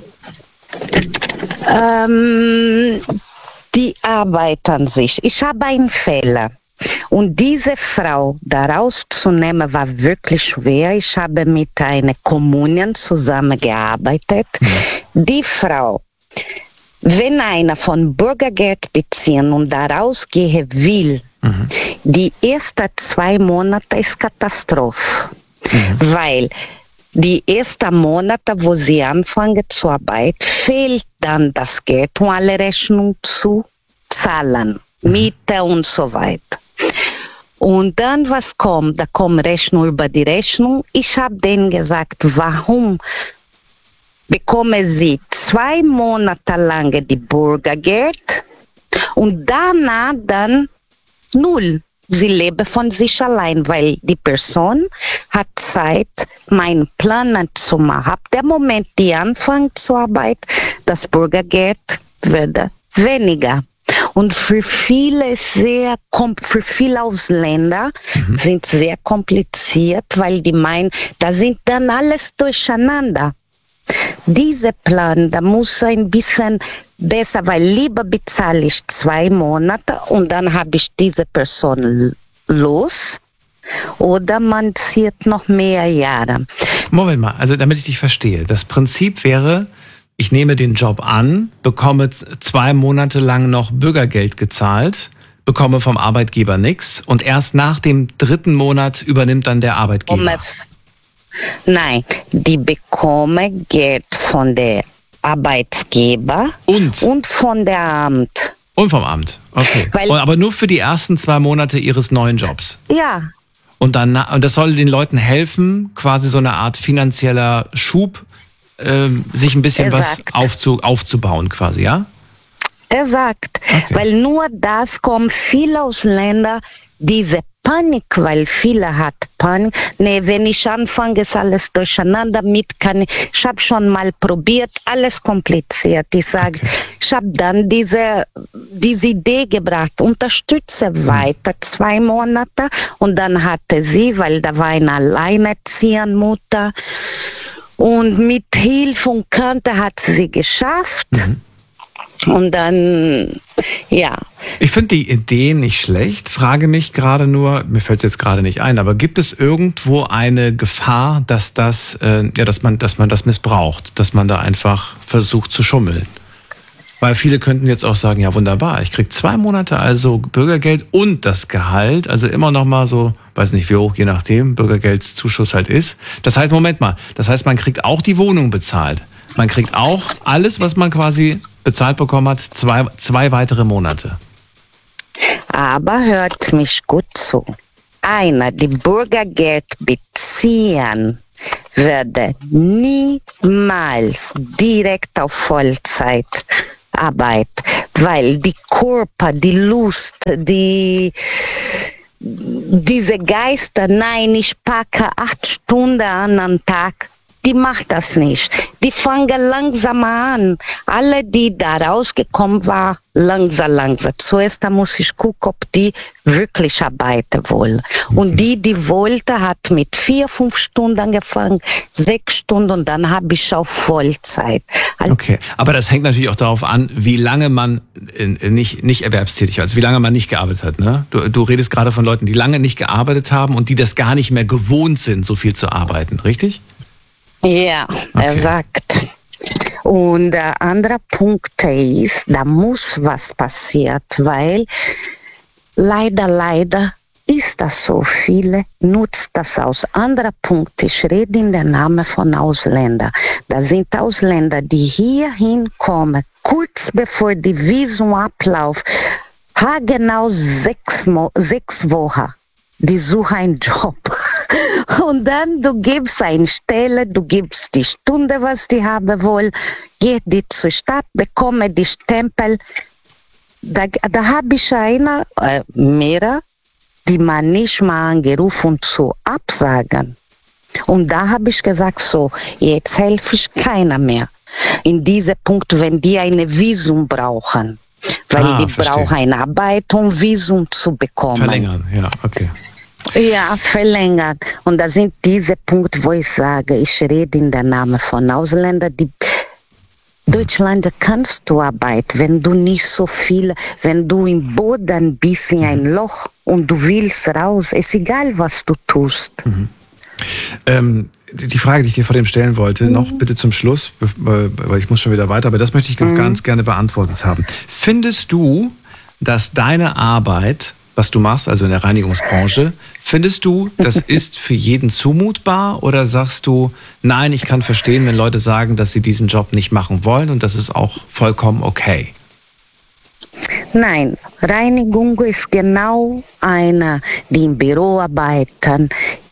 Die Arbeit an sich. Ich habe einen Fehler. Und diese Frau da rauszunehmen, war wirklich schwer. Ich habe mit einer Kommune zusammengearbeitet. Die Frau, wenn einer von Bürgergeld beziehen und da rausgehen will, die ersten 2 Monate ist Katastrophe. Weil die ersten Monate, wo sie anfangen zu arbeiten, fehlt dann das Geld, um alle Rechnungen zu zahlen. Miete und so weiter. Und dann, was kommt? Da kommt Rechnung über die Rechnung. Ich habe denen gesagt, warum bekommen sie 2 Monate lang die Bürgergeld und danach dann 0. Sie leben von sich allein, weil die Person hat Zeit, meinen Plan zu machen. Ab dem Moment, die anfangen zu arbeiten, das Bürgergeld wird weniger. Und für viele Ausländer sind sehr kompliziert, weil die meinen, da sind dann alles durcheinander. Dieser Plan, da muss ein bisschen besser, weil lieber bezahle ich 2 Monate und dann habe ich diese Person los oder man zieht noch mehr Jahre. Moment mal, also damit ich dich verstehe, das Prinzip wäre, ich nehme den Job an, bekomme 2 Monate lang noch Bürgergeld gezahlt, bekomme vom Arbeitgeber nichts und erst nach dem 3. Monat übernimmt dann der Arbeitgeber. Nein, die bekommen Geld von der Arbeitgeber und von der Amt. Und vom Amt, okay. Aber nur für die ersten 2 Monate ihres neuen Jobs. Ja. Und das soll den Leuten helfen, quasi so eine Art finanzieller Schub, sich ein bisschen was aufzubauen quasi, ja? Er sagt, okay. Weil nur das kommt viele Ausländer, diese Panik, weil viele hat Panik. Nee, wenn ich anfange, ist alles durcheinander ich habe schon mal probiert, alles kompliziert. Ich sage, ich habe dann diese Idee gebracht, unterstütze weiter 2 Monate und dann hatte sie, weil da war eine alleinerziehende Mutter und mit Hilfe und Kante hat sie geschafft. Und dann, ja. Ich finde die Idee nicht schlecht, frage mich gerade nur, mir fällt es jetzt gerade nicht ein, aber gibt es irgendwo eine Gefahr, dass dass man das missbraucht, dass man da einfach versucht zu schummeln? Weil viele könnten jetzt auch sagen, ja wunderbar, ich kriege 2 Monate also Bürgergeld und das Gehalt, also immer noch mal so, weiß nicht wie hoch, je nachdem, Bürgergeldzuschuss halt ist. Das heißt, Moment mal, das heißt, man kriegt auch die Wohnung bezahlt. Man kriegt auch alles, was man quasi bezahlt bekommen hat, 2 weitere Monate. Aber hört mich gut zu. Einer, die Bürgergeld beziehen, würde niemals direkt auf Vollzeit arbeiten, weil die Körper, die Lust, diese Geister, nein, ich packe 8 Stunden an am Tag, die macht das nicht. Die fangen langsam an. Alle, die da rausgekommen waren, langsam. Zuerst muss ich gucken, ob die wirklich arbeiten wollen. Und die wollte, hat mit 4-5 Stunden angefangen, 6 Stunden und dann habe ich auf Vollzeit. Okay, aber das hängt natürlich auch darauf an, wie lange man nicht erwerbstätig war, also wie lange man nicht gearbeitet hat. Ne? Du redest gerade von Leuten, die lange nicht gearbeitet haben und die das gar nicht mehr gewohnt sind, so viel zu arbeiten, richtig? Ja, okay. Er sagt. Und der andere Punkt ist, da muss was passieren, weil leider ist das so. Viele nutzt das aus. Anderer Punkt, ich rede in der Namen von Ausländern. Da sind Ausländer, die hier hinkommen, kurz bevor die Visum abläuft, genau 6 Wochen. Die suchen einen Job. Und dann, du gibst eine Stelle, du gibst die Stunde, was die haben wollen, geht die zur Stadt, bekomme die Stempel. Da habe ich mehrere, die man nicht mal angerufen zu absagen. Und da habe ich gesagt, so, jetzt helfe ich keiner mehr. In diesem Punkt, wenn die eine Visum brauchen. Weil die brauchen eine Arbeit, um Visum zu bekommen. Verlängern, ja, okay. Ja, verlängert. Und das sind diese Punkte, wo ich sage, ich rede in der Namen von Ausländern, die Deutschland kannst du arbeiten, wenn du nicht so viel, wenn du im Boden bist in ein Loch und du willst raus, ist egal, was du tust. Die Frage, die ich dir vor dem stellen wollte, noch bitte zum Schluss, weil ich muss schon wieder weiter, aber das möchte ich noch ganz gerne beantwortet haben. Findest du, dass deine Arbeit, was du machst, also in der Reinigungsbranche, findest du, das ist für jeden zumutbar oder sagst du, nein, ich kann verstehen, wenn Leute sagen, dass sie diesen Job nicht machen wollen und das ist auch vollkommen okay? Nein, Reinigung ist genau eine, die im Büro arbeiten.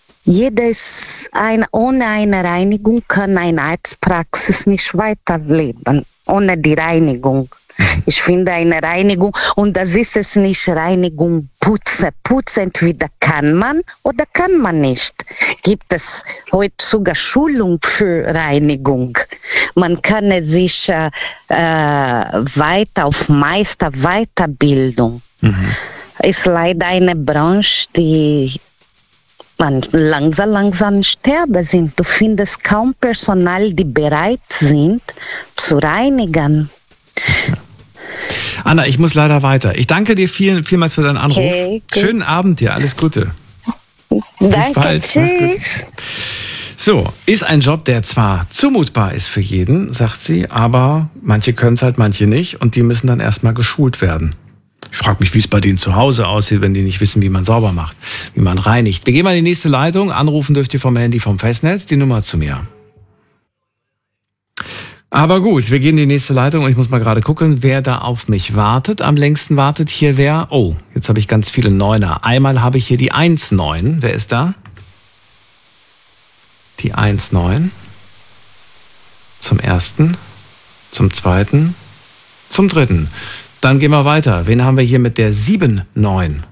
Ohne eine Reinigung kann eine Arztpraxis nicht weiterleben, ohne die Reinigung. Ich finde eine Reinigung, und das ist es nicht, Reinigung, Putzen entweder kann man oder kann man nicht. Gibt es heute sogar Schulung für Reinigung. Man kann sich weiter auf Meister Weiterbildung. Ist leider eine Branche, die man langsam sterben sind. Du findest kaum Personal, die bereit sind zu reinigen. Anna, ich muss leider weiter. Ich danke dir vielmals für deinen Anruf. Okay, schönen Abend dir, alles Gute. Danke, bald. Tschüss. So, ist ein Job, der zwar zumutbar ist für jeden, sagt sie, aber manche können es halt, manche nicht und die müssen dann erstmal geschult werden. Ich frage mich, wie es bei denen zu Hause aussieht, wenn die nicht wissen, wie man sauber macht, wie man reinigt. Wir gehen mal in die nächste Leitung. Anrufen dürft ihr vom Handy vom Festnetz, die Nummer zu mir. Aber gut, wir gehen in die nächste Leitung und ich muss mal gerade gucken, wer da auf mich wartet. Am längsten wartet hier wer? Oh, jetzt habe ich ganz viele Neuner. Einmal habe ich hier die 19. Wer ist da? Die 19. Zum ersten, zum zweiten, zum dritten. Dann gehen wir weiter. Wen haben wir hier mit der 79?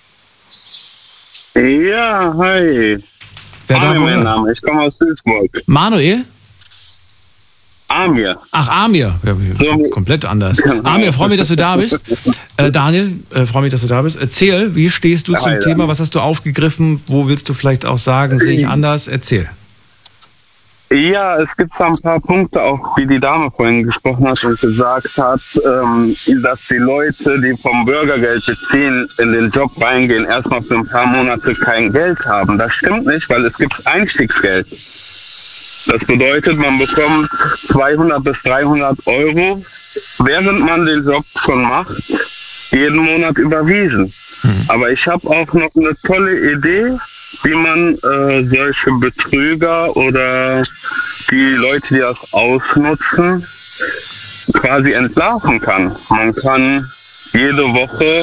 Ja, hi. Wer da Amir, mein Name. Ich komme aus Duisburg. Manuel? Amir. Ach, Amir. Ja, komplett anders. Amir, freue mich, dass du da bist. Daniel, freue mich, dass du da bist. Erzähl, wie stehst du zum Thema? Was hast du aufgegriffen? Wo willst du vielleicht auch sagen, sehe ich anders? Erzähl. Ja, es gibt so ein paar Punkte, auch wie die Dame vorhin gesprochen hat und gesagt hat, dass die Leute, die vom Bürgergeld beziehen, in den Job reingehen, erstmal für ein paar Monate kein Geld haben. Das stimmt nicht, weil es gibt Einstiegsgeld. Das bedeutet, man bekommt 200 bis 300 Euro, während man den Job schon macht, jeden Monat überwiesen. Aber ich habe auch noch eine tolle Idee, wie man solche Betrüger oder die Leute, die das ausnutzen, quasi entlarven kann. Man kann jede Woche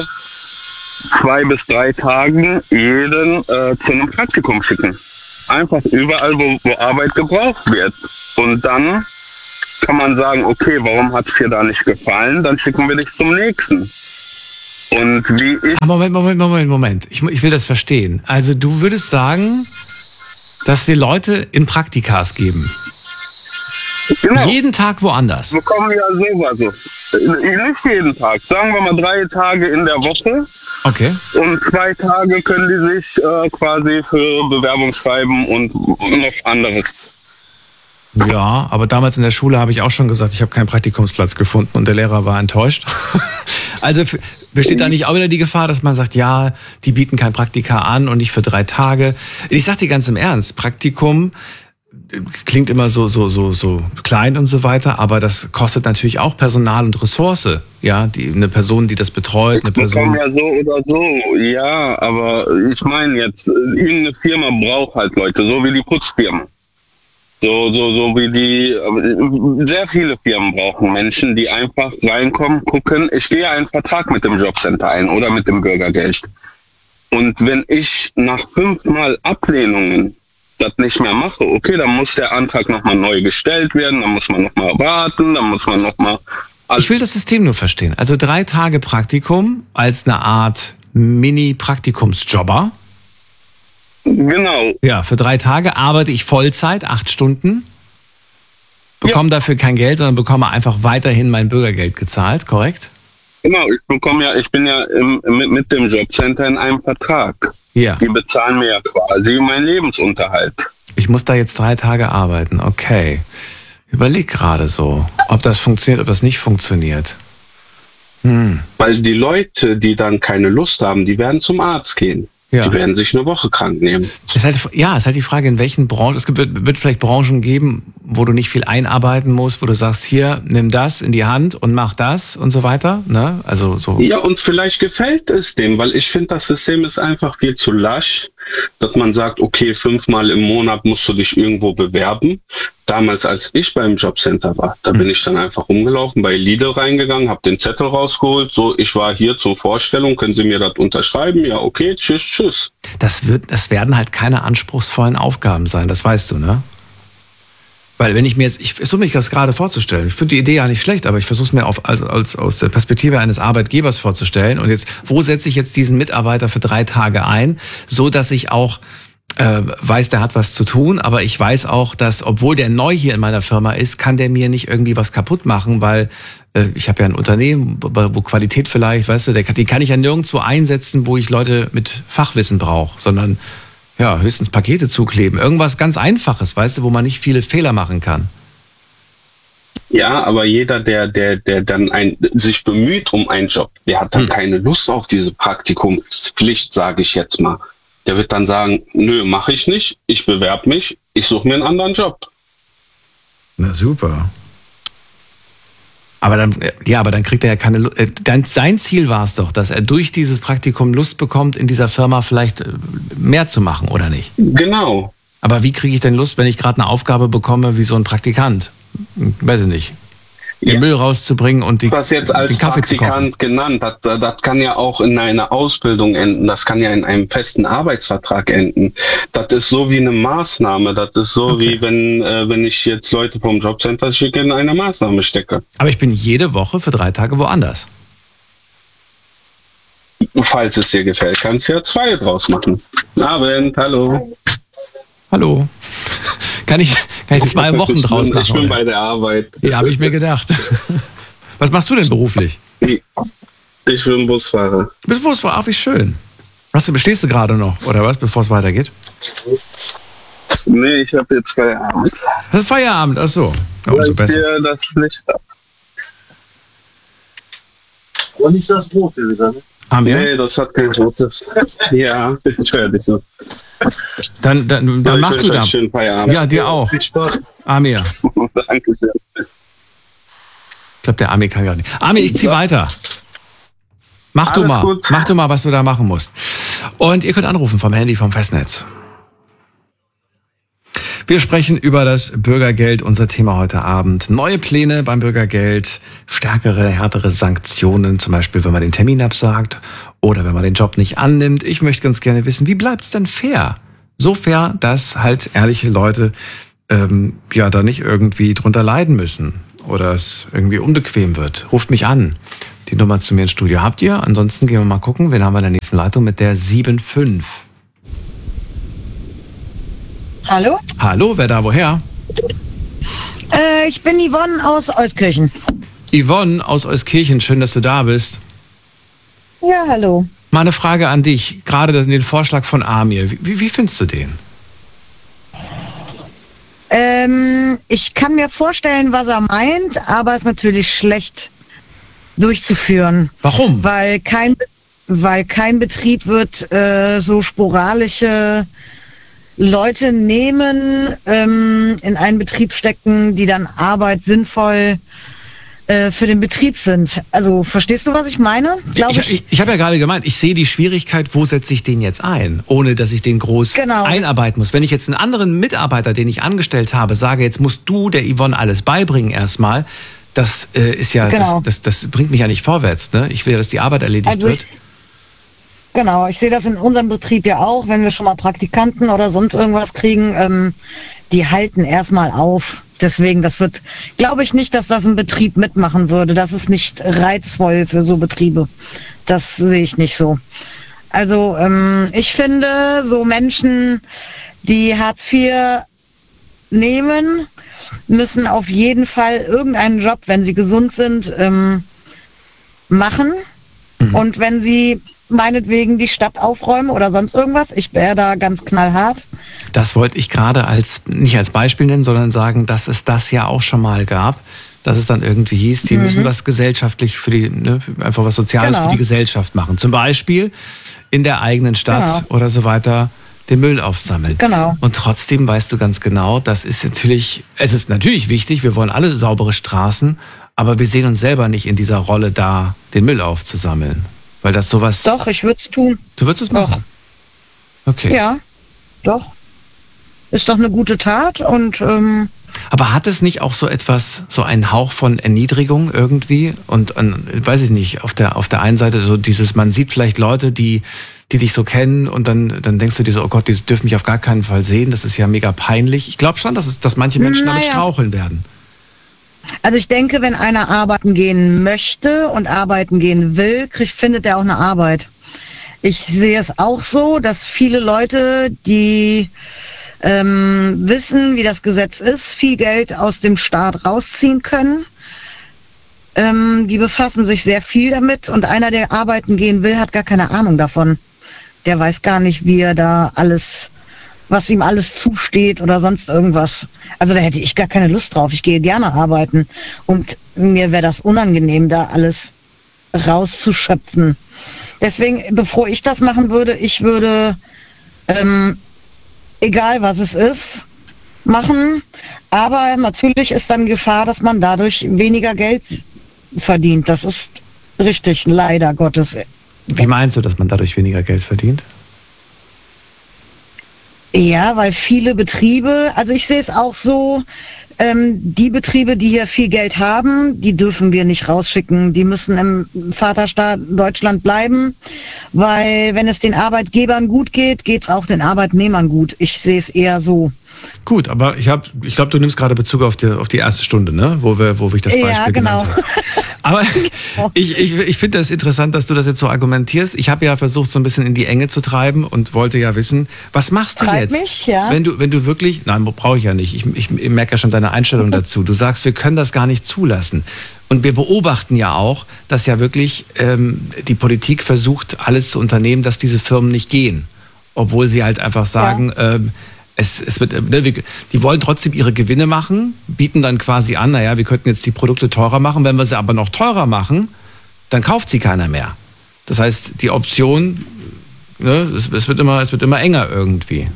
2 bis 3 Tagen jeden zu einem Praktikum schicken. Einfach überall, wo Arbeit gebraucht wird. Und dann kann man sagen, okay, warum hat es dir da nicht gefallen? Dann schicken wir dich zum nächsten. Und wie ich... Moment. Ich will das verstehen. Also du würdest sagen, dass wir Leute in Praktikas geben. Genau. Jeden Tag woanders. Wir bekommen ja sowas. Nicht jeden Tag. Sagen wir mal 3 Tage in der Woche. Okay. Und 2 Tage können die sich quasi für Bewerbung schreiben und noch anderes. Ja, aber damals in der Schule habe ich auch schon gesagt, ich habe keinen Praktikumsplatz gefunden und der Lehrer war enttäuscht. Also besteht da nicht auch wieder die Gefahr, dass man sagt, ja, die bieten kein Praktika an und nicht für 3 Tage. Ich sag dir ganz im Ernst, Praktikum klingt immer so klein und so weiter, aber das kostet natürlich auch Personal und Ressource. Ja, eine Person, die das betreut, eine Person. Ja, so oder so, ja, aber ich meine jetzt, irgendeine Firma braucht halt Leute, so wie die Putzfirmen. So wie die, sehr viele Firmen brauchen Menschen, die einfach reinkommen, gucken, ich gehe einen Vertrag mit dem Jobcenter ein oder mit dem Bürgergeld. Und wenn ich nach 5 Mal Ablehnungen das nicht mehr mache, okay, dann muss der Antrag nochmal neu gestellt werden, dann muss man nochmal warten, dann muss man nochmal... Ich will das System nur verstehen. Also 3 Tage Praktikum als eine Art Mini-Praktikumsjobber. Genau. Ja, für 3 Tage arbeite ich Vollzeit, 8 Stunden, bekomme dafür kein Geld, sondern bekomme einfach weiterhin mein Bürgergeld gezahlt, korrekt? Genau, ich bin ja mit dem Jobcenter in einem Vertrag. Ja. Die bezahlen mir ja quasi meinen Lebensunterhalt. Ich muss da jetzt 3 Tage arbeiten, okay. Überleg gerade so, ob das funktioniert, ob das nicht funktioniert. Weil die Leute, die dann keine Lust haben, die werden zum Arzt gehen. Ja. Die werden sich eine Woche krank nehmen. Ist halt die Frage, in welchen Branchen. Es wird vielleicht Branchen geben, wo du nicht viel einarbeiten musst, wo du sagst, hier, nimm das in die Hand und mach das und so weiter. Ne? Also so. Ja, und vielleicht gefällt es dem, weil ich finde, das System ist einfach viel zu lasch, dass man sagt, okay, 5-mal im Monat musst du dich irgendwo bewerben. Damals, als ich beim Jobcenter war, da bin ich dann einfach rumgelaufen, bei Lidl reingegangen, habe den Zettel rausgeholt, so, ich war hier zur Vorstellung, können Sie mir das unterschreiben? Ja, okay, tschüss. Das werden halt keine anspruchsvollen Aufgaben sein, das weißt du, ne? Weil wenn ich versuche mich das gerade vorzustellen, ich finde die Idee ja nicht schlecht, aber ich versuche es mir aus der Perspektive eines Arbeitgebers vorzustellen. Und jetzt, wo setze ich jetzt diesen Mitarbeiter für 3 Tage ein, so dass ich auch weiß, der hat was zu tun, aber ich weiß auch, dass, obwohl der neu hier in meiner Firma ist, kann der mir nicht irgendwie was kaputt machen, weil ich habe ja ein Unternehmen, wo Qualität vielleicht, weißt du, die kann ich ja nirgendwo einsetzen, wo ich Leute mit Fachwissen brauche, sondern ja, höchstens Pakete zukleben. Irgendwas ganz Einfaches, weißt du, wo man nicht viele Fehler machen kann. Ja, aber jeder, der dann sich bemüht um einen Job, der hat dann keine Lust auf diese Praktikumspflicht, sage ich jetzt mal. Der wird dann sagen, nö, mache ich nicht, ich bewerbe mich, ich suche mir einen anderen Job. Na super. Aber dann kriegt er ja keine Lust. Sein Ziel war es doch, dass er durch dieses Praktikum Lust bekommt, in dieser Firma vielleicht mehr zu machen, oder nicht? Genau. Aber wie kriege ich denn Lust, wenn ich gerade eine Aufgabe bekomme wie so ein Praktikant? Weiß ich nicht. Den Müll rauszubringen und den Kaffee zu kochen. Was jetzt als Praktikant genannt, das kann ja auch in einer Ausbildung enden, das kann ja in einem festen Arbeitsvertrag enden. Das ist so wie eine Maßnahme, das ist so wie wenn ich jetzt Leute vom Jobcenter schicke, in eine Maßnahme stecke. Aber ich bin jede Woche für 3 Tage woanders. Falls es dir gefällt, kannst du ja 2 draus machen. Guten Abend, hallo. Hallo. Kann ich 2 Wochen draus machen? Ich bin bei der Arbeit. Ja, habe ich mir gedacht. Was machst du denn beruflich? Ich bin Busfahrer. Du bist Busfahrer? Ach, wie schön. Bestehst du gerade noch, oder was, bevor es weitergeht? Nee, ich habe jetzt Feierabend. Das ist Feierabend, ach so. Ja, umso besser. Ich das Licht ab. Aber nicht das Rote wieder, ne? Haben wir? Nee, das hat kein rotes. Ja, ich höre dich noch. Dann mach du da. Schönen Feierabend. Ja, dir auch. Viel Spaß. Amir. Danke sehr. Ich glaube, der Amir kann gar nicht. Amir, ich zieh weiter. Mach du mal. gut. Mach du mal, was du da machen musst. Und ihr könnt anrufen vom Handy, vom Festnetz. Wir sprechen über das Bürgergeld, unser Thema heute Abend. Neue Pläne beim Bürgergeld, stärkere, härtere Sanktionen, zum Beispiel, wenn man den Termin absagt oder wenn man den Job nicht annimmt. Ich möchte ganz gerne wissen, wie bleibt es denn fair? So fair, dass halt ehrliche Leute da nicht irgendwie drunter leiden müssen oder es irgendwie unbequem wird. Ruft mich an. Die Nummer zu mir ins Studio habt ihr. Ansonsten gehen wir mal gucken, wen haben wir in der nächsten Leitung mit der 7.5. Hallo? Hallo, wer da, woher? Ich bin Yvonne aus Euskirchen. Yvonne aus Euskirchen, schön, dass du da bist. Ja, hallo. Mal eine Frage an dich, gerade den Vorschlag von Amir. Wie findest du den? Ich kann mir vorstellen, was er meint, aber es ist natürlich schlecht durchzuführen. Warum? Weil kein Betrieb wird so sporadische Leute nehmen, in einen Betrieb stecken, die dann Arbeit sinnvoll für den Betrieb sind. Also verstehst du, was ich meine? Ich habe ja gerade gemeint, ich sehe die Schwierigkeit, wo setze ich den jetzt ein, ohne dass ich den groß einarbeiten muss. Wenn ich jetzt einen anderen Mitarbeiter, den ich angestellt habe, sage, jetzt musst du der Yvonne alles beibringen erstmal, das ist ja, das bringt mich ja nicht vorwärts. Ne? Ich will ja, dass die Arbeit erledigt wird. Genau, ich sehe das in unserem Betrieb ja auch, wenn wir schon mal Praktikanten oder sonst irgendwas kriegen, die halten erstmal auf. Deswegen, glaube ich nicht, dass das ein Betrieb mitmachen würde. Das ist nicht reizvoll für so Betriebe. Das sehe ich nicht so. Also ich finde, so Menschen, die Hartz IV nehmen, müssen auf jeden Fall irgendeinen Job, wenn sie gesund sind, machen. Mhm. Und wenn sie meinetwegen die Stadt aufräumen oder sonst irgendwas. Ich wäre da ganz knallhart. Das wollte ich gerade nicht als Beispiel nennen, sondern sagen, dass es das ja auch schon mal gab, dass es dann irgendwie hieß, die müssen was gesellschaftlich einfach was Soziales für die Gesellschaft machen. Zum Beispiel in der eigenen Stadt oder so weiter den Müll aufsammeln. Genau. Und trotzdem weißt du ganz genau, es ist natürlich wichtig, wir wollen alle saubere Straßen, aber wir sehen uns selber nicht in dieser Rolle da, den Müll aufzusammeln. Weil das sowas... Doch, ich würde es tun. Du würdest es machen? Doch. Okay. Ja, doch. Ist doch eine gute Tat und... Aber hat es nicht auch so einen Hauch von Erniedrigung irgendwie? Und weiß ich nicht, auf der einen Seite so dieses, man sieht vielleicht Leute, die dich so kennen und dann denkst du dir so, oh Gott, die dürfen mich auf gar keinen Fall sehen, das ist ja mega peinlich. Ich glaube schon, dass manche Menschen damit straucheln werden. Also ich denke, wenn einer arbeiten gehen möchte und arbeiten gehen will, findet er auch eine Arbeit. Ich sehe es auch so, dass viele Leute, die wissen, wie das Gesetz ist, viel Geld aus dem Staat rausziehen können. Die befassen sich sehr viel damit und einer, der arbeiten gehen will, hat gar keine Ahnung davon. Der weiß gar nicht, wie er da was ihm alles zusteht oder sonst irgendwas. Also da hätte ich gar keine Lust drauf. Ich gehe gerne arbeiten und mir wäre das unangenehm, da alles rauszuschöpfen. Deswegen, bevor ich das machen würde, ich würde, egal was es ist, machen. Aber natürlich ist dann Gefahr, dass man dadurch weniger Geld verdient. Das ist richtig, leider Gottes. Wie meinst du, dass man dadurch weniger Geld verdient? Ja, weil viele Betriebe, also ich sehe es auch so, die Betriebe, die hier viel Geld haben, die dürfen wir nicht rausschicken. Die müssen im Vaterstaat Deutschland bleiben, weil wenn es den Arbeitgebern gut geht, geht es auch den Arbeitnehmern gut. Ich sehe es eher so. Gut, aber ich glaube, du nimmst gerade Bezug auf die erste Stunde, ne? wo ich das Beispiel genannt habe. Aber ich finde das interessant, dass du das jetzt so argumentierst. Ich habe ja versucht, so ein bisschen in die Enge zu treiben und wollte ja wissen, was machst du jetzt? Mich, ja. Wenn du wirklich, nein, brauche ich ja nicht. Ich merke ja schon deine Einstellung dazu. Du sagst, wir können das gar nicht zulassen. Und wir beobachten ja auch, dass ja wirklich die Politik versucht, alles zu unternehmen, dass diese Firmen nicht gehen. Obwohl sie halt einfach sagen, es wird, die wollen trotzdem ihre Gewinne machen, bieten dann quasi an, wir könnten jetzt die Produkte teurer machen. Wenn wir sie aber noch teurer machen, dann kauft sie keiner mehr. Das heißt, die Option ne, es wird immer enger irgendwie.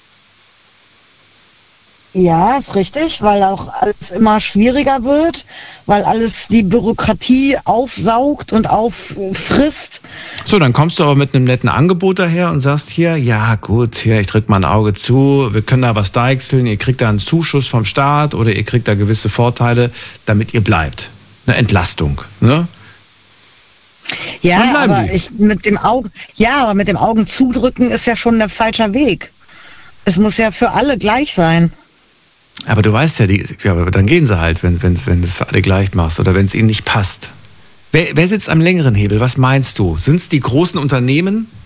Ja, ist richtig, weil auch alles immer schwieriger wird, weil alles die Bürokratie aufsaugt und auffrisst. So, dann kommst du aber mit einem netten Angebot daher und sagst hier, ja gut, hier, ich drück mal ein Auge zu, wir können da was deichseln, ihr kriegt da einen Zuschuss vom Staat oder ihr kriegt da gewisse Vorteile, damit ihr bleibt. Eine Entlastung, ne? Ja, aber mit dem Augen zudrücken ist ja schon der falsche Weg. Es muss ja für alle gleich sein. Aber du weißt ja, dann gehen sie halt, wenn du es für alle gleich machst oder wenn es ihnen nicht passt. Wer sitzt am längeren Hebel? Was meinst du? Sind es die großen Unternehmen,